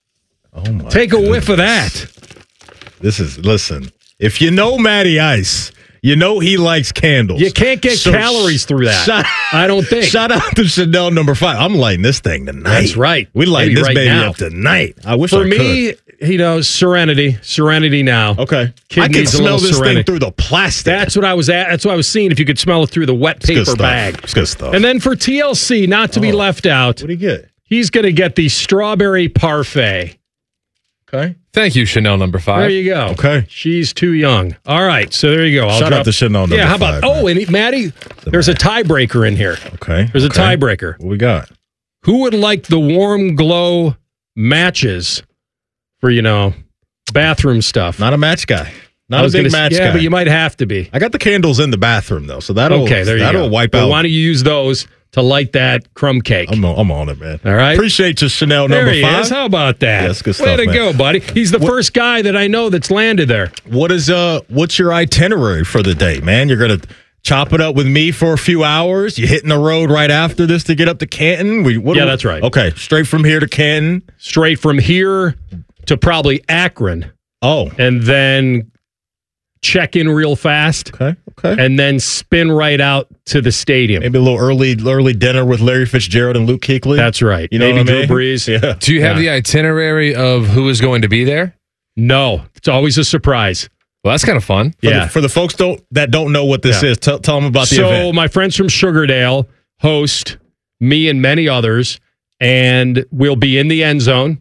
Oh my Take a whiff of that. This is, listen, if you know Matty Ice, you know he likes candles. You can't get So calories through that. Shout, I don't think. shout out to Chanel number five. I'm lighting this thing tonight. That's right. We lighting Maybe this right baby now. up tonight. I wish For I me, could. you know, serenity. Serenity now. Okay. Kid I can needs a smell little this serenity. thing through the plastic. That's what I was at. That's what I was seeing. If you could smell it through the wet It's good paper stuff. bag. It's good stuff. And then for T L C, not to be Oh. left out, What do you get? he's going to get the strawberry parfait. Okay. Thank you, Chanel number five. There you go. Okay. She's too young. All right. So there you go. I'll Shout drop, out to Chanel number Yeah, how about, five, oh, and Maddie, there's a tiebreaker in here. Okay. There's a okay. tiebreaker. What we got? Who would like the Warm Glow matches for, you know, bathroom stuff? Not a match guy. I Not a was big gonna- match yeah, guy. but you might have to be. I got the candles in the bathroom though, so that'll Okay, there you that'll go. wipe But out. why don't you use those to light that crumb cake? I'm on, I'm on it, man. All right. Appreciate you, Chanel There number he five. is. How about that? Yeah, that's good Way stuff, to man. go, buddy. He's the first guy that I know that's landed there. What is uh? What's your itinerary for the day, man? You're gonna chop it up with me for a few hours. You hitting the road right after this to get up to Canton? We, what Yeah, do we- that's right. Okay, straight from here to Canton. Straight from here to probably Akron. Oh, and then check in real fast. Okay, okay. And then spin right out to the stadium. Maybe a little early early dinner with Larry Fitzgerald and Luke Kuechly. That's right. You know Maybe what I mean? Drew Brees. Yeah. Do you have Yeah. the itinerary of who is going to be there? No, it's always a surprise. Well, that's kind of fun. For Yeah. The, for the folks don't that don't know what this Yeah. is, tell, tell them about the so event. my friends from Sugardale host me and many others, and we'll be in the end zone.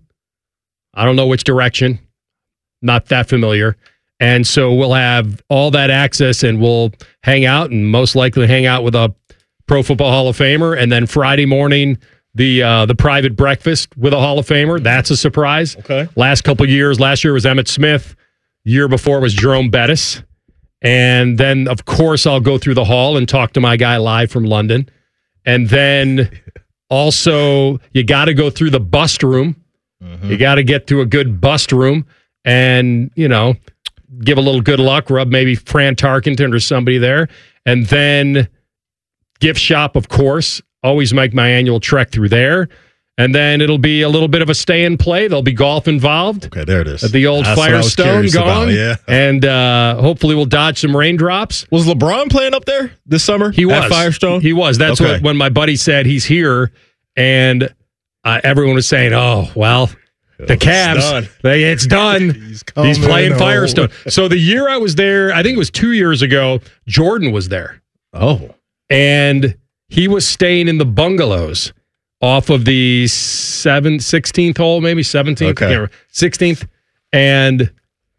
I don't know which direction. Not that familiar. And so we'll have all that access, and we'll hang out and most likely hang out with a Pro Football Hall of Famer. And then Friday morning, the uh, the private breakfast with a Hall of Famer. That's a surprise. Okay. Last couple of years, last year was Emmitt Smith. Year before was Jerome Bettis. And then, of course, I'll go through the hall and talk to my guy live from London. And then also, you got to go through the bust room. You got to get to a good bust room and, you know, give a little good luck, rub maybe Fran Tarkenton or somebody there. And then gift shop, of course. Always make my annual trek through there. And then it'll be a little bit of a stay and play. There'll be golf involved. Okay, there it is. At the old That's what I was Firestone curious about, gone. yeah. And uh, hopefully we'll dodge some raindrops. Was LeBron playing up there this summer? He was. At Firestone? He was. That's Okay. what when my buddy said he's here and uh, everyone was saying, "Oh, well, the Cavs, done. they, it's done. He's, coming playing home." Firestone." So the year I was there, I think it was two years ago, Jordan was there. Oh. And he was staying in the bungalows off of the seventh, sixteenth hole, maybe seventeenth, Okay. sixteenth. And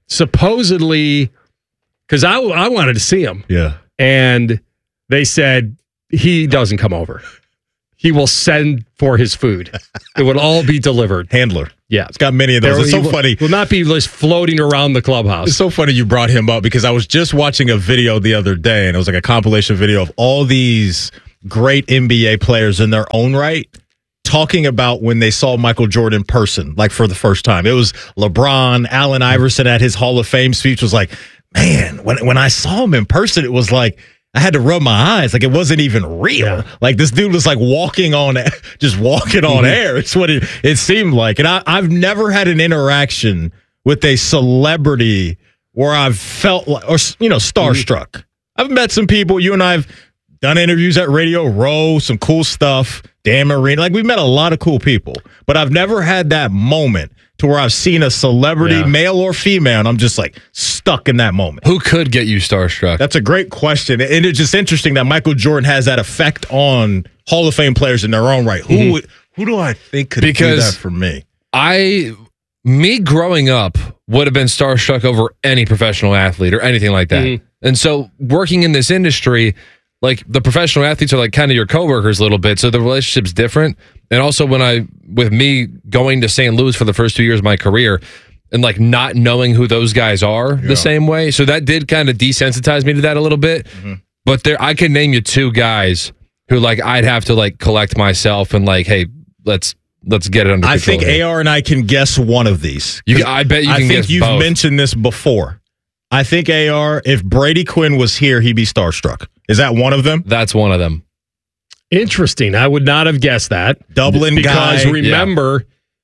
supposedly, because I, I wanted to see him. Yeah. And they said, he doesn't come over. He will send for his food. It would all be delivered. Handler. Yeah. It's got many of those. There- It's so he will- funny. Will not be just floating around the clubhouse. It's so funny you brought him up because I was just watching a video the other day, and it was like a compilation video of all these great N B A players in their own right talking about when they saw Michael Jordan in person, like for the first time. It was LeBron, Allen Iverson at his Hall of Fame speech was like, man, when when I saw him in person, it was like I had to rub my eyes. Like it wasn't even real. Yeah. Like this dude was like walking on, just walking on air. It's what it, it seemed like. And I, I've never had an interaction with a celebrity where I've felt like, or, you know, starstruck. I've met some people. You and I have done interviews at Radio Row, some cool stuff. Dan Marino. Like we've met a lot of cool people, but I've never had that moment to where I've seen a celebrity, Yeah. male or female, and I'm just like stuck in that moment. Who could get you starstruck? That's a great question. And it's just interesting that Michael Jordan has that effect on Hall of Fame players in their own right. Who Mhm. would, who do I think could Because do that for me? I, me growing up would have been starstruck over any professional athlete or anything like that. Mhm. And so working in this industry, like the professional athletes are like kind of your coworkers a little bit. So the relationship's different. And also when I, with me going to Saint Louis for the first two years of my career and like not knowing who those guys are Yeah. the same way. So that did kind of desensitize me to that a little bit. Mm-hmm. But there, I can name you two guys who like, I'd have to like collect myself and like, hey, let's, let's get it under I control. think here. A R and I can guess one of these. You, I bet you I can think guess you've both. mentioned this before. I think A R, if Brady Quinn was here, he'd be starstruck. Is that one of them? That's one of them. Interesting. I would not have guessed that. Dublin because guy. remember,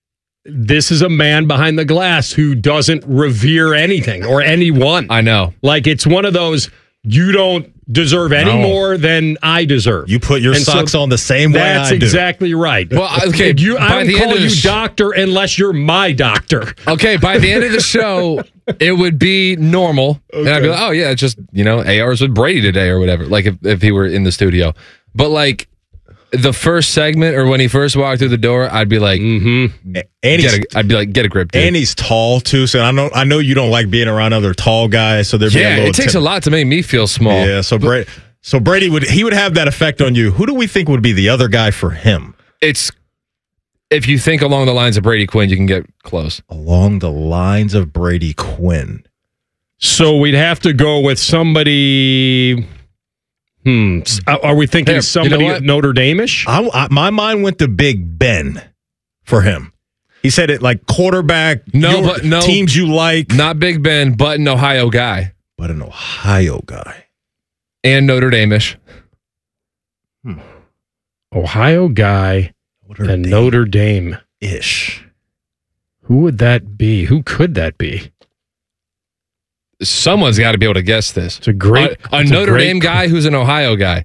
this is a man behind the glass who doesn't revere anything or anyone. I know. Like it's one of those you don't deserve any No. more than I deserve. You put your And so socks on the same way That's I do. exactly right. Well, okay, you, I by don't the end call of the you sh- doctor unless you're my doctor. Okay, by the end of the show, it would be normal. And I'd be like, oh, yeah, it's just, you know, A R's with Brady today or whatever, like if, if he were in the studio. But like the first segment or when he first walked through the door, I'd be like, mm-hmm. And he's, get a, I'd be like, get a grip, dude. and he's tall too. So I know I know you don't like being around other tall guys. So there'd be a yeah, little it takes tip- a lot to make me feel small. Yeah. So Brady, so Brady would he would have that effect on you. Who do we think would be the other guy for him? It's, if you think along the lines of Brady Quinn, you can get close. Along the lines of Brady Quinn. So we'd have to go with somebody. Hmm. S- Are we thinking Here, you know somebody what? at Notre Dame-ish? I, I, my mind went to Big Ben for him. He said it like quarterback. No, your but no. teams you like, Not Big Ben, but an Ohio guy. but an Ohio guy. And Notre Dame-ish. Ohio guy Notre and Dame Notre Dame. ish. Who would that be? Who could that be? Someone's got to be able to guess this. It's a great. A, a it's Notre great- Dame guy who's an Ohio guy.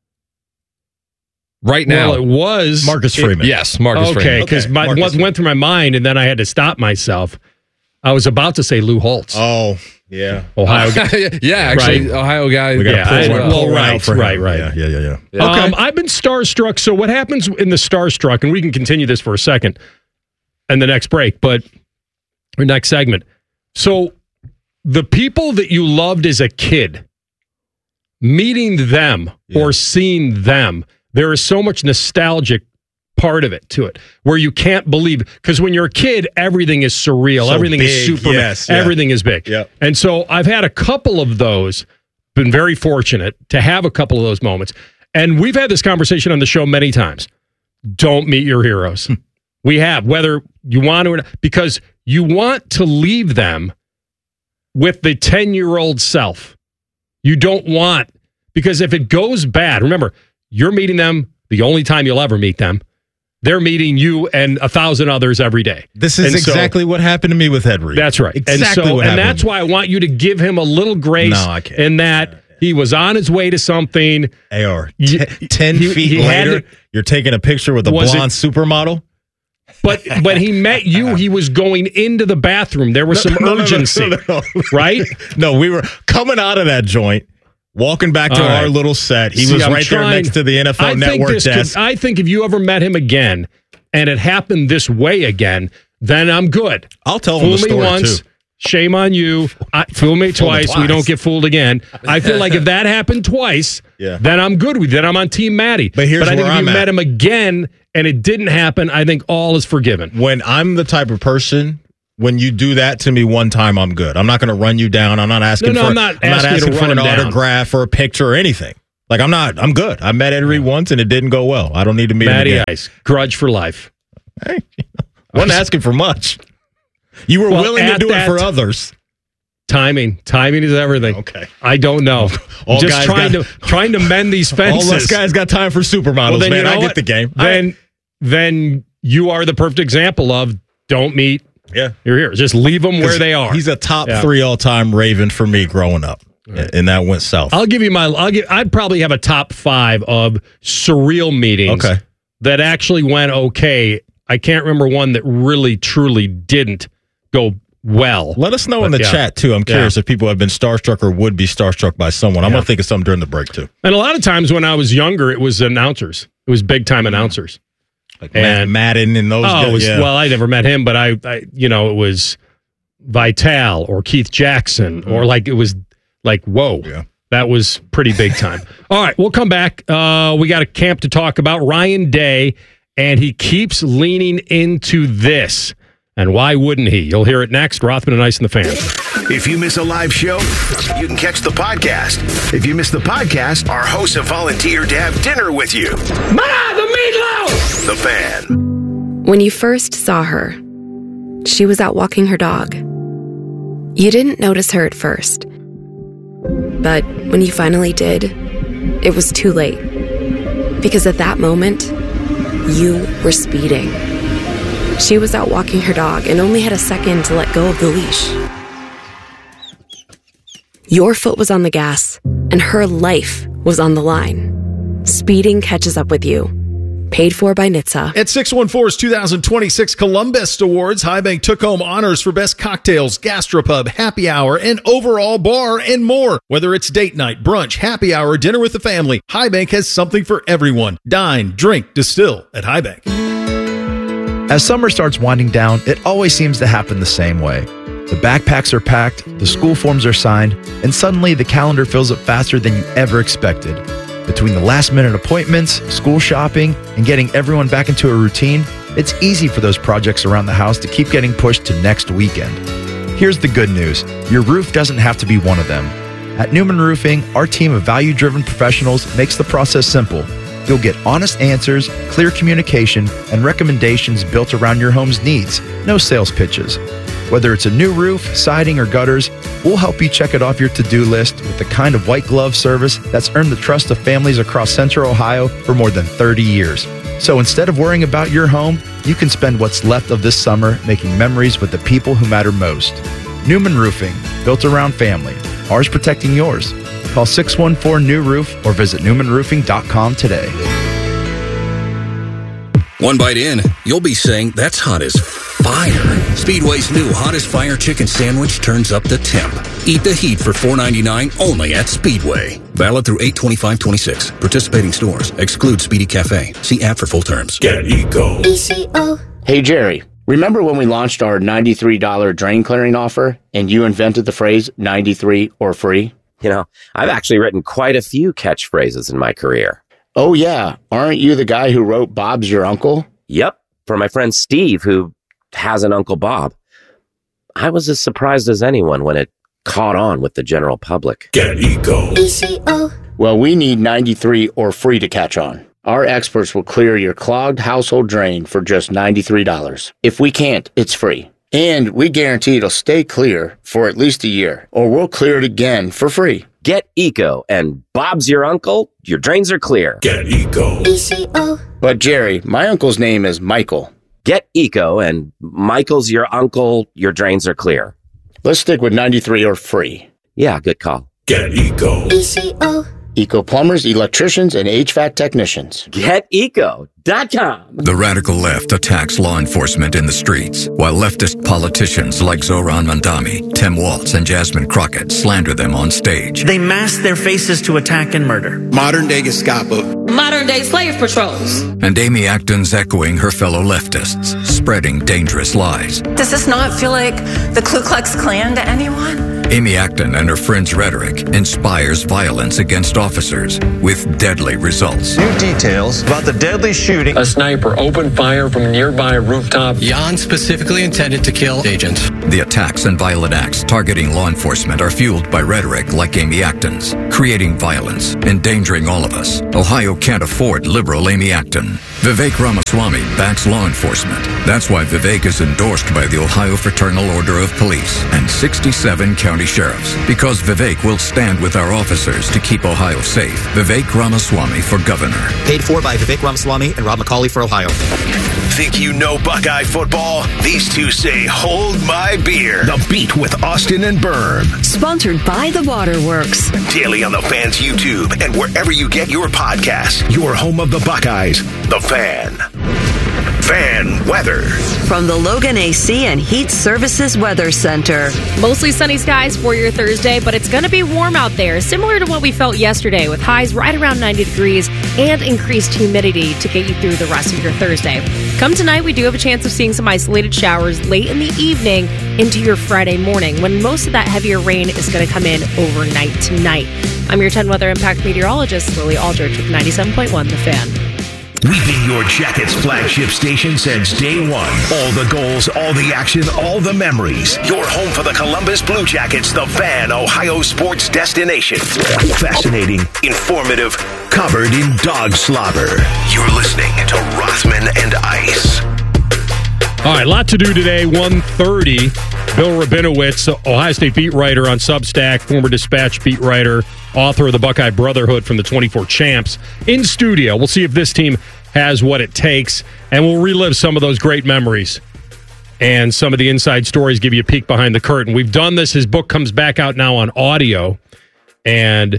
Right now. Well, it was Marcus it- Freeman. Yes, Marcus Okay, Freeman. because Okay, my Marcus what Freeman. went through my mind, and then I had to stop myself. I was about to say Lou Holtz, Oh, yeah. Ohio. guy. yeah, actually, Right. Ohio guy. We got to Yeah, pull I- one, well, pull one out right, for him. right, right. Yeah, yeah, yeah. yeah. Um, I've been starstruck. So what happens in the starstruck, and we can continue this for a second, and the next break, but or next segment. So the people that you loved as a kid, meeting them Yeah. or seeing them, there is so much nostalgic part of it to it where you can't believe, because when you're a kid, everything is surreal, So everything is big, super, yes, yeah. everything is big. Yeah. And so I've had a couple of those, been very fortunate to have a couple of those moments. And we've had this conversation on the show many times. Don't meet your heroes. We have, whether you want to or not, because you want to leave them with the ten-year-old self. You don't want, because if it goes bad, remember, you're meeting them the only time you'll ever meet them. They're meeting you and a thousand others every day. This is And so- exactly what happened to me with Ed Reed. That's right. Exactly and so, what and happened. that's why I want you to give him a little grace No, I can't. in that, He was on his way to something. A R, t- ten he- feet he had later, to- you're taking a picture with a Was it- blonde supermodel. But when he met you, he was going into the bathroom. There was some No, no, no, urgency, no, no, no. right? No, we were coming out of that joint, walking back to All right. our little set. He See, was I'm right there trying- next to the N F L I think Network this could- desk. I think if you ever met him again and it happened this way again, then I'm good. I'll tell Fool him the me story, once, too. shame on you. I, fool me Fool me twice, we twice. don't get fooled again. I feel like if that happened twice, Yeah. then I'm good with you. Then I'm on Team Maddie. But here's I think where if you I'm at. met him again and it didn't happen, I think all is forgiven. When I'm the type of person, when you do that to me one time, I'm good. I'm not going to run you down. I'm not asking No, no, for, I'm not I'm not asking you to asking for run an him down. autograph or a picture or anything. Like, I'm not, I'm good. I met Eddie once and it didn't go well. I don't need to meet Matty him again. Ice, grudge for life. Hey, wasn't asking for much. You were Well, willing to at do it that- for others. Timing, timing is everything. Okay. I don't know. All Just guys trying got- to trying to mend these fences. All us guys got time for supermodels, Well, then man. you know I get what? the game. Then, then you are the perfect example of don't meet. Yeah, you're here. Just leave them where they are. He's a top Yeah. three all time Raven for me growing up, and that went south. I'll give you my. I'll give. I'd probably have a top five of surreal meetings. Okay. That actually went okay. I can't remember one that really truly didn't go well. Let us know in But, the yeah. chat too. I'm Yeah. curious if people have been starstruck or would be starstruck by someone. I'm gonna think of something during the break too. And a lot of times when I was younger, it was announcers. It was big time announcers. Like Matt Madden and those Oh, guys. it was, yeah. well, I never met him, but I, I, you know, it was Vitale or Keith Jackson or like it was like whoa, that was pretty big time. All right, we'll come back. Uh, we got a camp to talk about. Ryan Day, and he keeps leaning into this. And why wouldn't he? You'll hear it next. Rothman and Ice and the Fan. If you miss a live show, you can catch the podcast. If you miss the podcast, our hosts have volunteered to have dinner with you. Ma, the meatloaf! The Fan. When you first saw her, she was out walking her dog. You didn't notice her at first. But when you finally did, it was too late. Because at that moment, you were speeding. She was out walking her dog and only had a second to let go of the leash. Your foot was on the gas, and her life was on the line. Speeding catches up with you. Paid for by N H T S A. At six one four's two thousand twenty-six Columbus Awards, High Bank took home honors for best cocktails, gastropub, happy hour, and overall bar and more. Whether it's date night, brunch, happy hour, dinner with the family, High Bank has something for everyone. Dine, drink, distill at High Bank. As summer starts winding down, it always seems to happen the same way. The backpacks are packed, the school forms are signed, and suddenly the calendar fills up faster than you ever expected. Between the last-minute appointments, school shopping, and getting everyone back into a routine, it's easy for those projects around the house to keep getting pushed to next weekend. Here's the good news. Your roof doesn't have to be one of them. At Newman Roofing, our team of value-driven professionals makes the process simple. You'll get honest answers, clear communication, and recommendations built around your home's needs. No sales pitches. Whether it's a new roof, siding, or gutters, we'll help you check it off your to-do list with the kind of white glove service that's earned the trust of families across Central Ohio for more than thirty years. So instead of worrying about your home, you can spend what's left of this summer making memories with the people who matter most. Newman Roofing, built around family. Ours protecting yours. Call six one four, N E W Roof or visit newman roofing dot com today. One bite in, you'll be saying, that's hot as fire. Speedway's new Hottest Fire Chicken Sandwich turns up the temp. Eat the heat for four ninety-nine only at Speedway. Valid through eight twenty-five twenty-six. Participating stores. Exclude Speedy Cafe. See app for full terms. Get Eco. E C O. Hey, Jerry. Remember when we launched our ninety-three dollars drain clearing offer and you invented the phrase ninety-three or free? You know, I've actually written quite a few catchphrases in my career. Oh, yeah. Aren't you the guy who wrote Bob's Your Uncle? Yep. For my friend Steve, who has an Uncle Bob. I was as surprised as anyone when it caught on with the general public. Get Eco. E C O. Well, we need ninety-three or free to catch on. Our experts will clear your clogged household drain for just ninety-three dollars. If we can't, it's free. And we guarantee it'll stay clear for at least a year, or we'll clear it again for free. Get Eco, and Bob's your uncle, your drains are clear. Get Eco. E C O. But Jerry, my uncle's name is Michael. Get Eco, and Michael's your uncle, your drains are clear. Let's stick with ninety-three or free. Yeah, good call. Get Eco. E C O. Eco plumbers, electricians, and H V A C technicians. Get eco dot com. The radical left attacks law enforcement in the streets, while leftist politicians like Zoran Mandami, Tim Waltz, and Jasmine Crockett slander them on stage. They mask their faces to attack and murder. Modern day Gestapo. Modern day slave patrols. And Amy Acton's echoing her fellow leftists, spreading dangerous lies. Does this not feel like the Ku Klux Klan to anyone? Amy Acton and her friends' rhetoric inspires violence against officers with deadly results. New details about the deadly shooting. A sniper opened fire from a nearby rooftop. Jan specifically intended to kill agents. The attacks and violent acts targeting law enforcement are fueled by rhetoric like Amy Acton's, creating violence, endangering all of us. Ohio can't afford liberal Amy Acton. Vivek Ramaswamy backs law enforcement. That's why Vivek is endorsed by the Ohio Fraternal Order of Police and sixty-seven county sheriffs. Because Vivek will stand with our officers to keep Ohio safe. Vivek Ramaswamy for governor. Paid for by Vivek Ramaswamy and Rob McCauley for Ohio. Think you know Buckeye football? These two say, hold my beer. The Beat with Austin and Berm. Sponsored by The Waterworks. Daily on the Fan's YouTube and wherever you get your podcasts. Your home of the Buckeyes, The Fan. Fan weather. From the Logan A C and Heat Services Weather Center. Mostly sunny skies for your Thursday, but it's going to be warm out there, similar to what we felt yesterday, with highs right around ninety degrees and increased humidity to get you through the rest of your Thursday. Come tonight, we do have a chance of seeing some isolated showers late in the evening into your Friday morning, when most of that heavier rain is going to come in overnight tonight. I'm your ten Weather Impact meteorologist, Lily Aldridge, with ninety-seven point one The Fan. We've been your Jackets flagship station since day one. All the goals, all the action, all the memories. Your home for the Columbus Blue Jackets, The Fan, Ohio sports destination. Fascinating, informative, covered in dog slobber. You're listening to Rothman and Ice. All right, lot to do today. one thirty, Bill Rabinowitz, Ohio State beat writer on Substack, former Dispatch beat writer, author of the Buckeye Brotherhood from the twenty-four Champs, in studio. We'll see if this team has what it takes, and we'll relive some of those great memories and some of the inside stories, give you a peek behind the curtain. We've done this. His book comes back out now on audio, and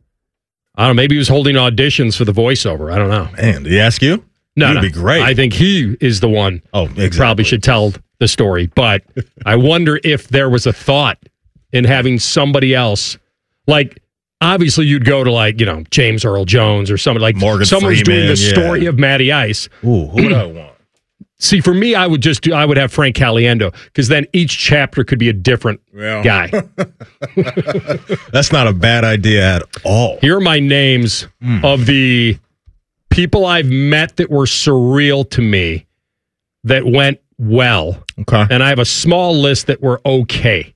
I don't know, maybe he was holding auditions for the voiceover. I don't know. Man, did he ask you? No, That'd no. be great. I think he is the one oh, who exactly. probably should tell the story. But I wonder if there was a thought in having somebody else, like, obviously you'd go to, like, you know, James Earl Jones or somebody like Morgan someone who's doing Freeman, the yeah. story of Matty Ice. Ooh, who would I want? See, for me, I would just do, I would have Frank Caliendo, because then each chapter could be a different Yeah. guy. That's not a bad idea at all. Here are my names Mm. of the people I've met that were surreal to me that went well. Okay. And I have a small list that were okay.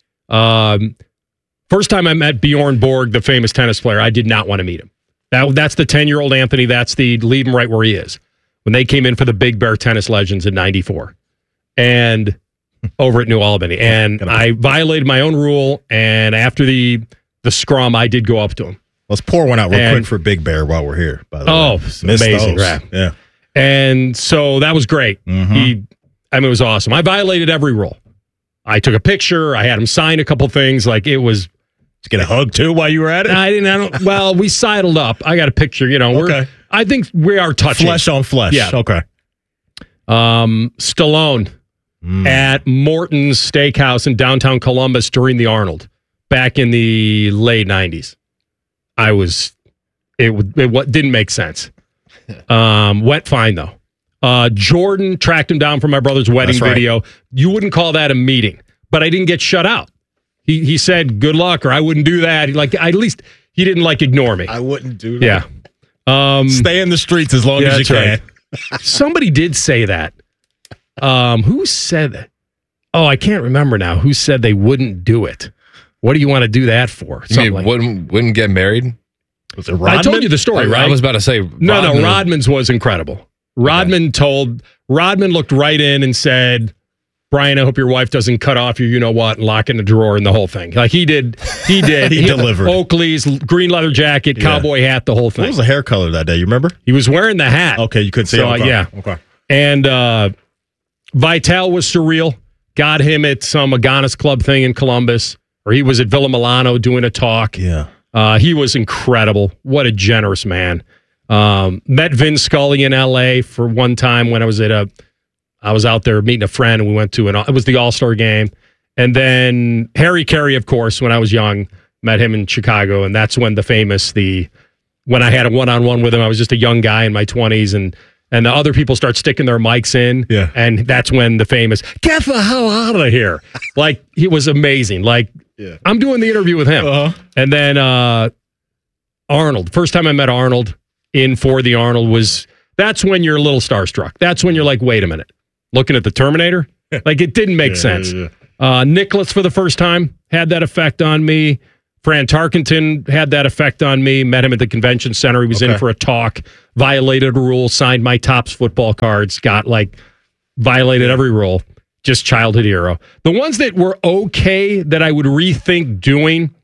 Um, first time I met Bjorn Borg, the famous tennis player, I did not want to meet him. That, that's the ten-year-old Anthony. That's the leave him right where he is. When they came in for the Big Bear Tennis Legends in ninety-four. And over at New Albany. And I violated my own rule, and after the the scrum, I did go up to him. Let's pour one out real And- quick for Big Bear while we're here, by the Oh, way. it's Missed amazing. those. Yeah. Yeah. And so that was great. Mhm. He, I mean, it was awesome. I violated every rule. I took a picture. I had him sign a couple things. Like, it was. Did you get a hug too while you were at it? I didn't. I don't. Well, we sidled up. I got a picture. You know, we're. Okay. I think we are touching Flesh on flesh. Yeah. Okay. Um, Stallone Mm. at Morton's Steakhouse in downtown Columbus during the Arnold back in the late nineties. I was. It would. It what didn't make sense. Um, went fine though. Uh, Jordan tracked him down for my brother's wedding That's right. video. You wouldn't call that a meeting, but I didn't get shut out. He he said good luck, or I wouldn't do that. He like at least he didn't like ignore me. I wouldn't do that. Yeah. Um, Stay in the streets as long yeah, as you that's can. right. Somebody did say that. Um, who said that? Oh, I can't remember now. Who said they wouldn't do it? What do you want to do that for? You mean, wouldn't wouldn't get married? Was it Rodman? I told you the story, I, right? I was about to say No, no, Rodman- Rodman's was incredible. Rodman told, Rodman looked right in and said, Brian, I hope your wife doesn't cut off your you-know-what and lock in the drawer and the whole thing. Like, he did. He did. He delivered. Oakley's, green leather jacket, Yeah. cowboy hat, the whole What thing. was the hair color that day? You remember? He was wearing the hat. Okay, you couldn't see So, it. Okay. yeah. Okay. And uh, Vital was surreal. Got him at some Aganis Club thing in Columbus. or he was at Villa Milano doing a talk. Yeah. Uh, he was incredible. What a generous man. Um, met Vin Scully in L A for one time when I was at a, I was out there meeting a friend and we went to an, it was the All-Star game. And then Harry Carey, of course, when I was young, met him in Chicago. And that's when the famous, the, when I had a one-on-one with him, I was just a young guy in my twenties and, and the other people start sticking their mics in. Yeah. And that's when the famous, get the hell out of here. Like, he was amazing. Like, yeah. I'm doing the interview with him. Uh-huh. And then uh, Arnold, first time I met Arnold in For the Arnold was, that's when you're a little starstruck. That's when you're like, wait a minute, looking at the Terminator? Like, it didn't make yeah, sense. Yeah, yeah. Uh, Nicholas for the first time had that effect on me. Fran Tarkenton had that effect on me. Met him at the convention center. He was okay. in for a talk, violated a rule, signed my Topps football cards, got like, violated every rule. Just childhood hero. The ones that were okay that I would rethink doing,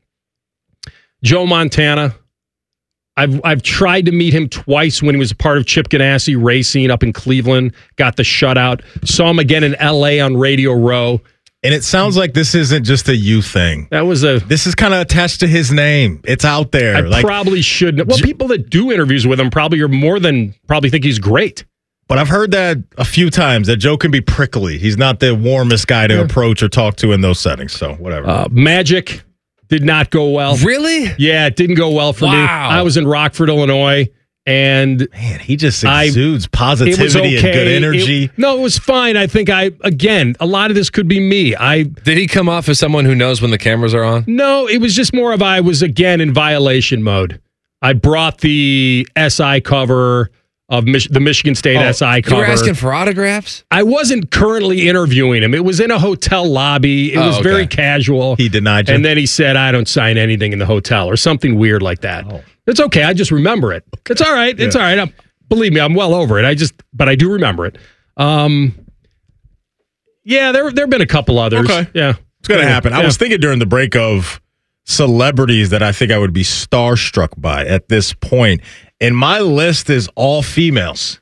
Joe Montana. I've I've tried to meet him twice when he was a part of Chip Ganassi Racing up in Cleveland. Got the shutout. Saw him again in L A on Radio Row. And it sounds like this isn't just a you thing. That was a. This is kind of attached to his name. It's out there. I like, probably shouldn't. Well, people that do interviews with him probably are more than probably think he's great. But I've heard that a few times that Joe can be prickly. He's not the warmest guy to yeah. approach or talk to in those settings. So whatever. Uh, Magic did not go well. Really? Yeah, it didn't go well for wow. me. I was in Rockford, Illinois, and man, he just exudes I, positivity okay. and good energy. It, no, it was fine. I think I again, a lot of this could be me. I did he come off as someone who knows when the cameras are on? No, it was just more of I was again in violation mode. I brought the S I cover of Mich- the Michigan State oh, S I cover. You were asking for autographs? I wasn't currently interviewing him. It was in a hotel lobby. It oh, was okay. very casual. He denied you. And then he said, I don't sign anything in the hotel or something weird like that. Oh. It's okay. I just remember it. Okay. It's all right. It's yeah. all right. I'm, believe me, I'm well over it. I just, but I do remember it. Um, yeah, there there have been a couple others. Okay. Yeah. It's going to happen. Yeah. I was thinking during the break of celebrities that I think I would be starstruck by at this point. And my list is all females.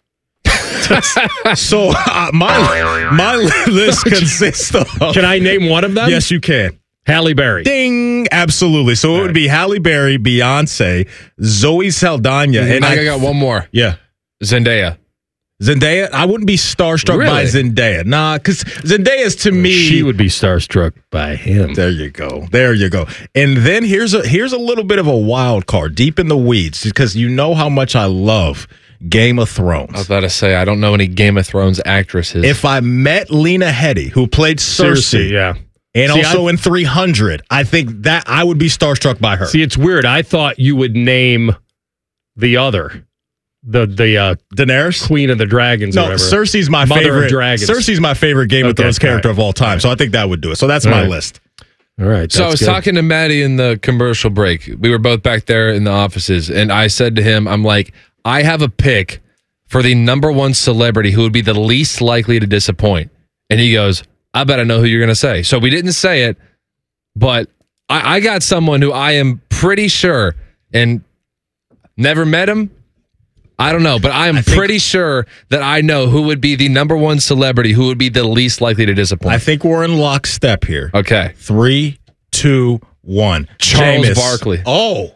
so uh, my my list consists of. Can I name one of them? Yes, you can. Halle Berry. Ding! Absolutely. So all it would right. be Halle Berry, Beyonce, Zoe Saldana, mm-hmm. and I, I got one more. Yeah, Zendaya. Zendaya. I wouldn't be starstruck really? by Zendaya. Nah, because Zendaya's to me. She would be starstruck by him. There you go. There you go. And then here's a here's a little bit of a wild card, deep in the weeds, because you know how much I love Game of Thrones. I was about to say I don't know any Game of Thrones actresses. If I met Lena Headey, who played Cersei, Cersei yeah. And See, also I, in three hundred, I think that I would be starstruck by her. See, it's weird. I thought you would name the other. The the uh, Daenerys, Queen of the Dragons. No, or whatever. Cersei's my Mother favorite. Of Dragons. Cersei's my favorite Game okay, of Thrones character right. of all time. Right. So I think that would do it. So that's all my right. list. All right. So I was good. talking to Maddie in the commercial break. We were both back there in the offices, and I said to him, "I'm like, I have a pick for the number one celebrity who would be the least likely to disappoint." And he goes, "I bet I know who you're going to say." So we didn't say it, but I, I got someone who I am pretty sure, and never met him. I don't know, but I am I pretty sure that I know who would be the number one celebrity who would be the least likely to disappoint. I think we're in lockstep here. Okay. Three, two, one. Charles Jameis. Barkley. Oh.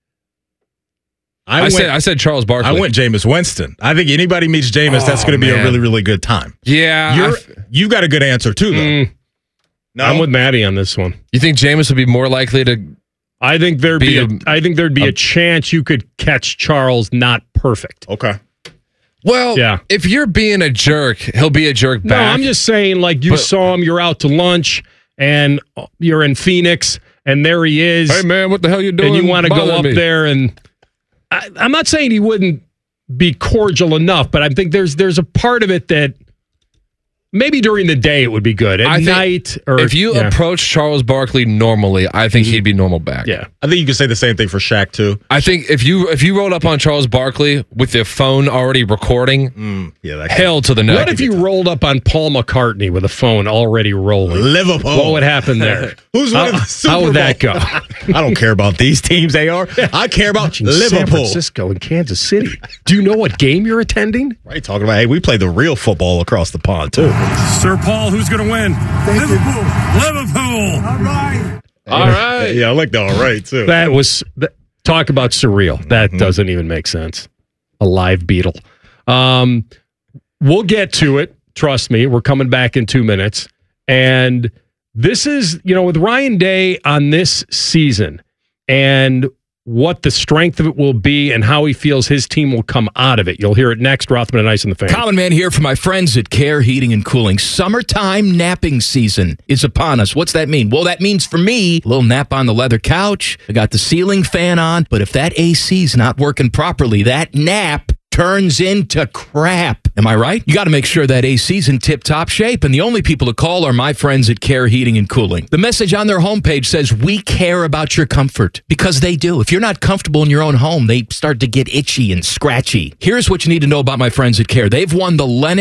I, I went, said I said Charles Barkley. I went Jameis Winston. I think anybody meets Jameis, oh, that's going to be a really, really good time. Yeah. You're, you got a good answer, too, though. Mm, no? I'm with Maddie on this one. You think Jameis would be more likely to... I think there'd be, be a, a I think there'd be a, a chance you could catch Charles not perfect. Okay. Well, yeah. if you're being a jerk, he'll be a jerk back. No, I'm just saying, like, you but, saw him, you're out to lunch, and you're in Phoenix, and there he is. Hey, man, what the hell you doing? And you want to go up me. there, and I, I'm not saying he wouldn't be cordial enough, but I think there's there's a part of it that maybe during the day it would be good. At I night, or if you yeah. approach Charles Barkley normally, I think mm-hmm. he'd be normal back. Yeah, I think you could say the same thing for Shaq too. I think if you if you rolled up on Charles Barkley with your phone already recording, mm, yeah, that hell to the no. What if you rolled up on Paul McCartney with a phone already rolling? Liverpool. What would happen there? Who's how, winning the Super how would Bowl? that go? I don't care about these teams. They are. I care about Watching Liverpool, San Francisco, and Kansas City. Do you know what game you're attending? Right, talking about hey, we play the real football across the pond too. Sir Paul, who's going to win? Thank Liverpool. You. Liverpool. All right. All right. Yeah, I like the all right, too. That was, that, talk about surreal. That mm-hmm. doesn't even make sense. A live Beetle. Um, we'll get to it. Trust me. We're coming back in two minutes. And this is, you know, with Ryan Day on this season and what the strength of it will be and how he feels his team will come out of it. You'll hear it next. Rothman and Ice in the Fan. Common Man here for my friends at Care Heating and Cooling. Summertime napping season is upon us. What's that mean? Well, that means for me, a little nap on the leather couch. I got the ceiling fan on, but if that A C's not working properly, that nap turns into crap. Am I right? You got to make sure that A C's in tip-top shape, and the only people to call are my friends at Care Heating and Cooling. The message on their homepage says, we care about your comfort, because they do. If you're not comfortable in your own home, they start to get itchy and scratchy. Here's what you need to know about my friends at Care. They've won the Lennox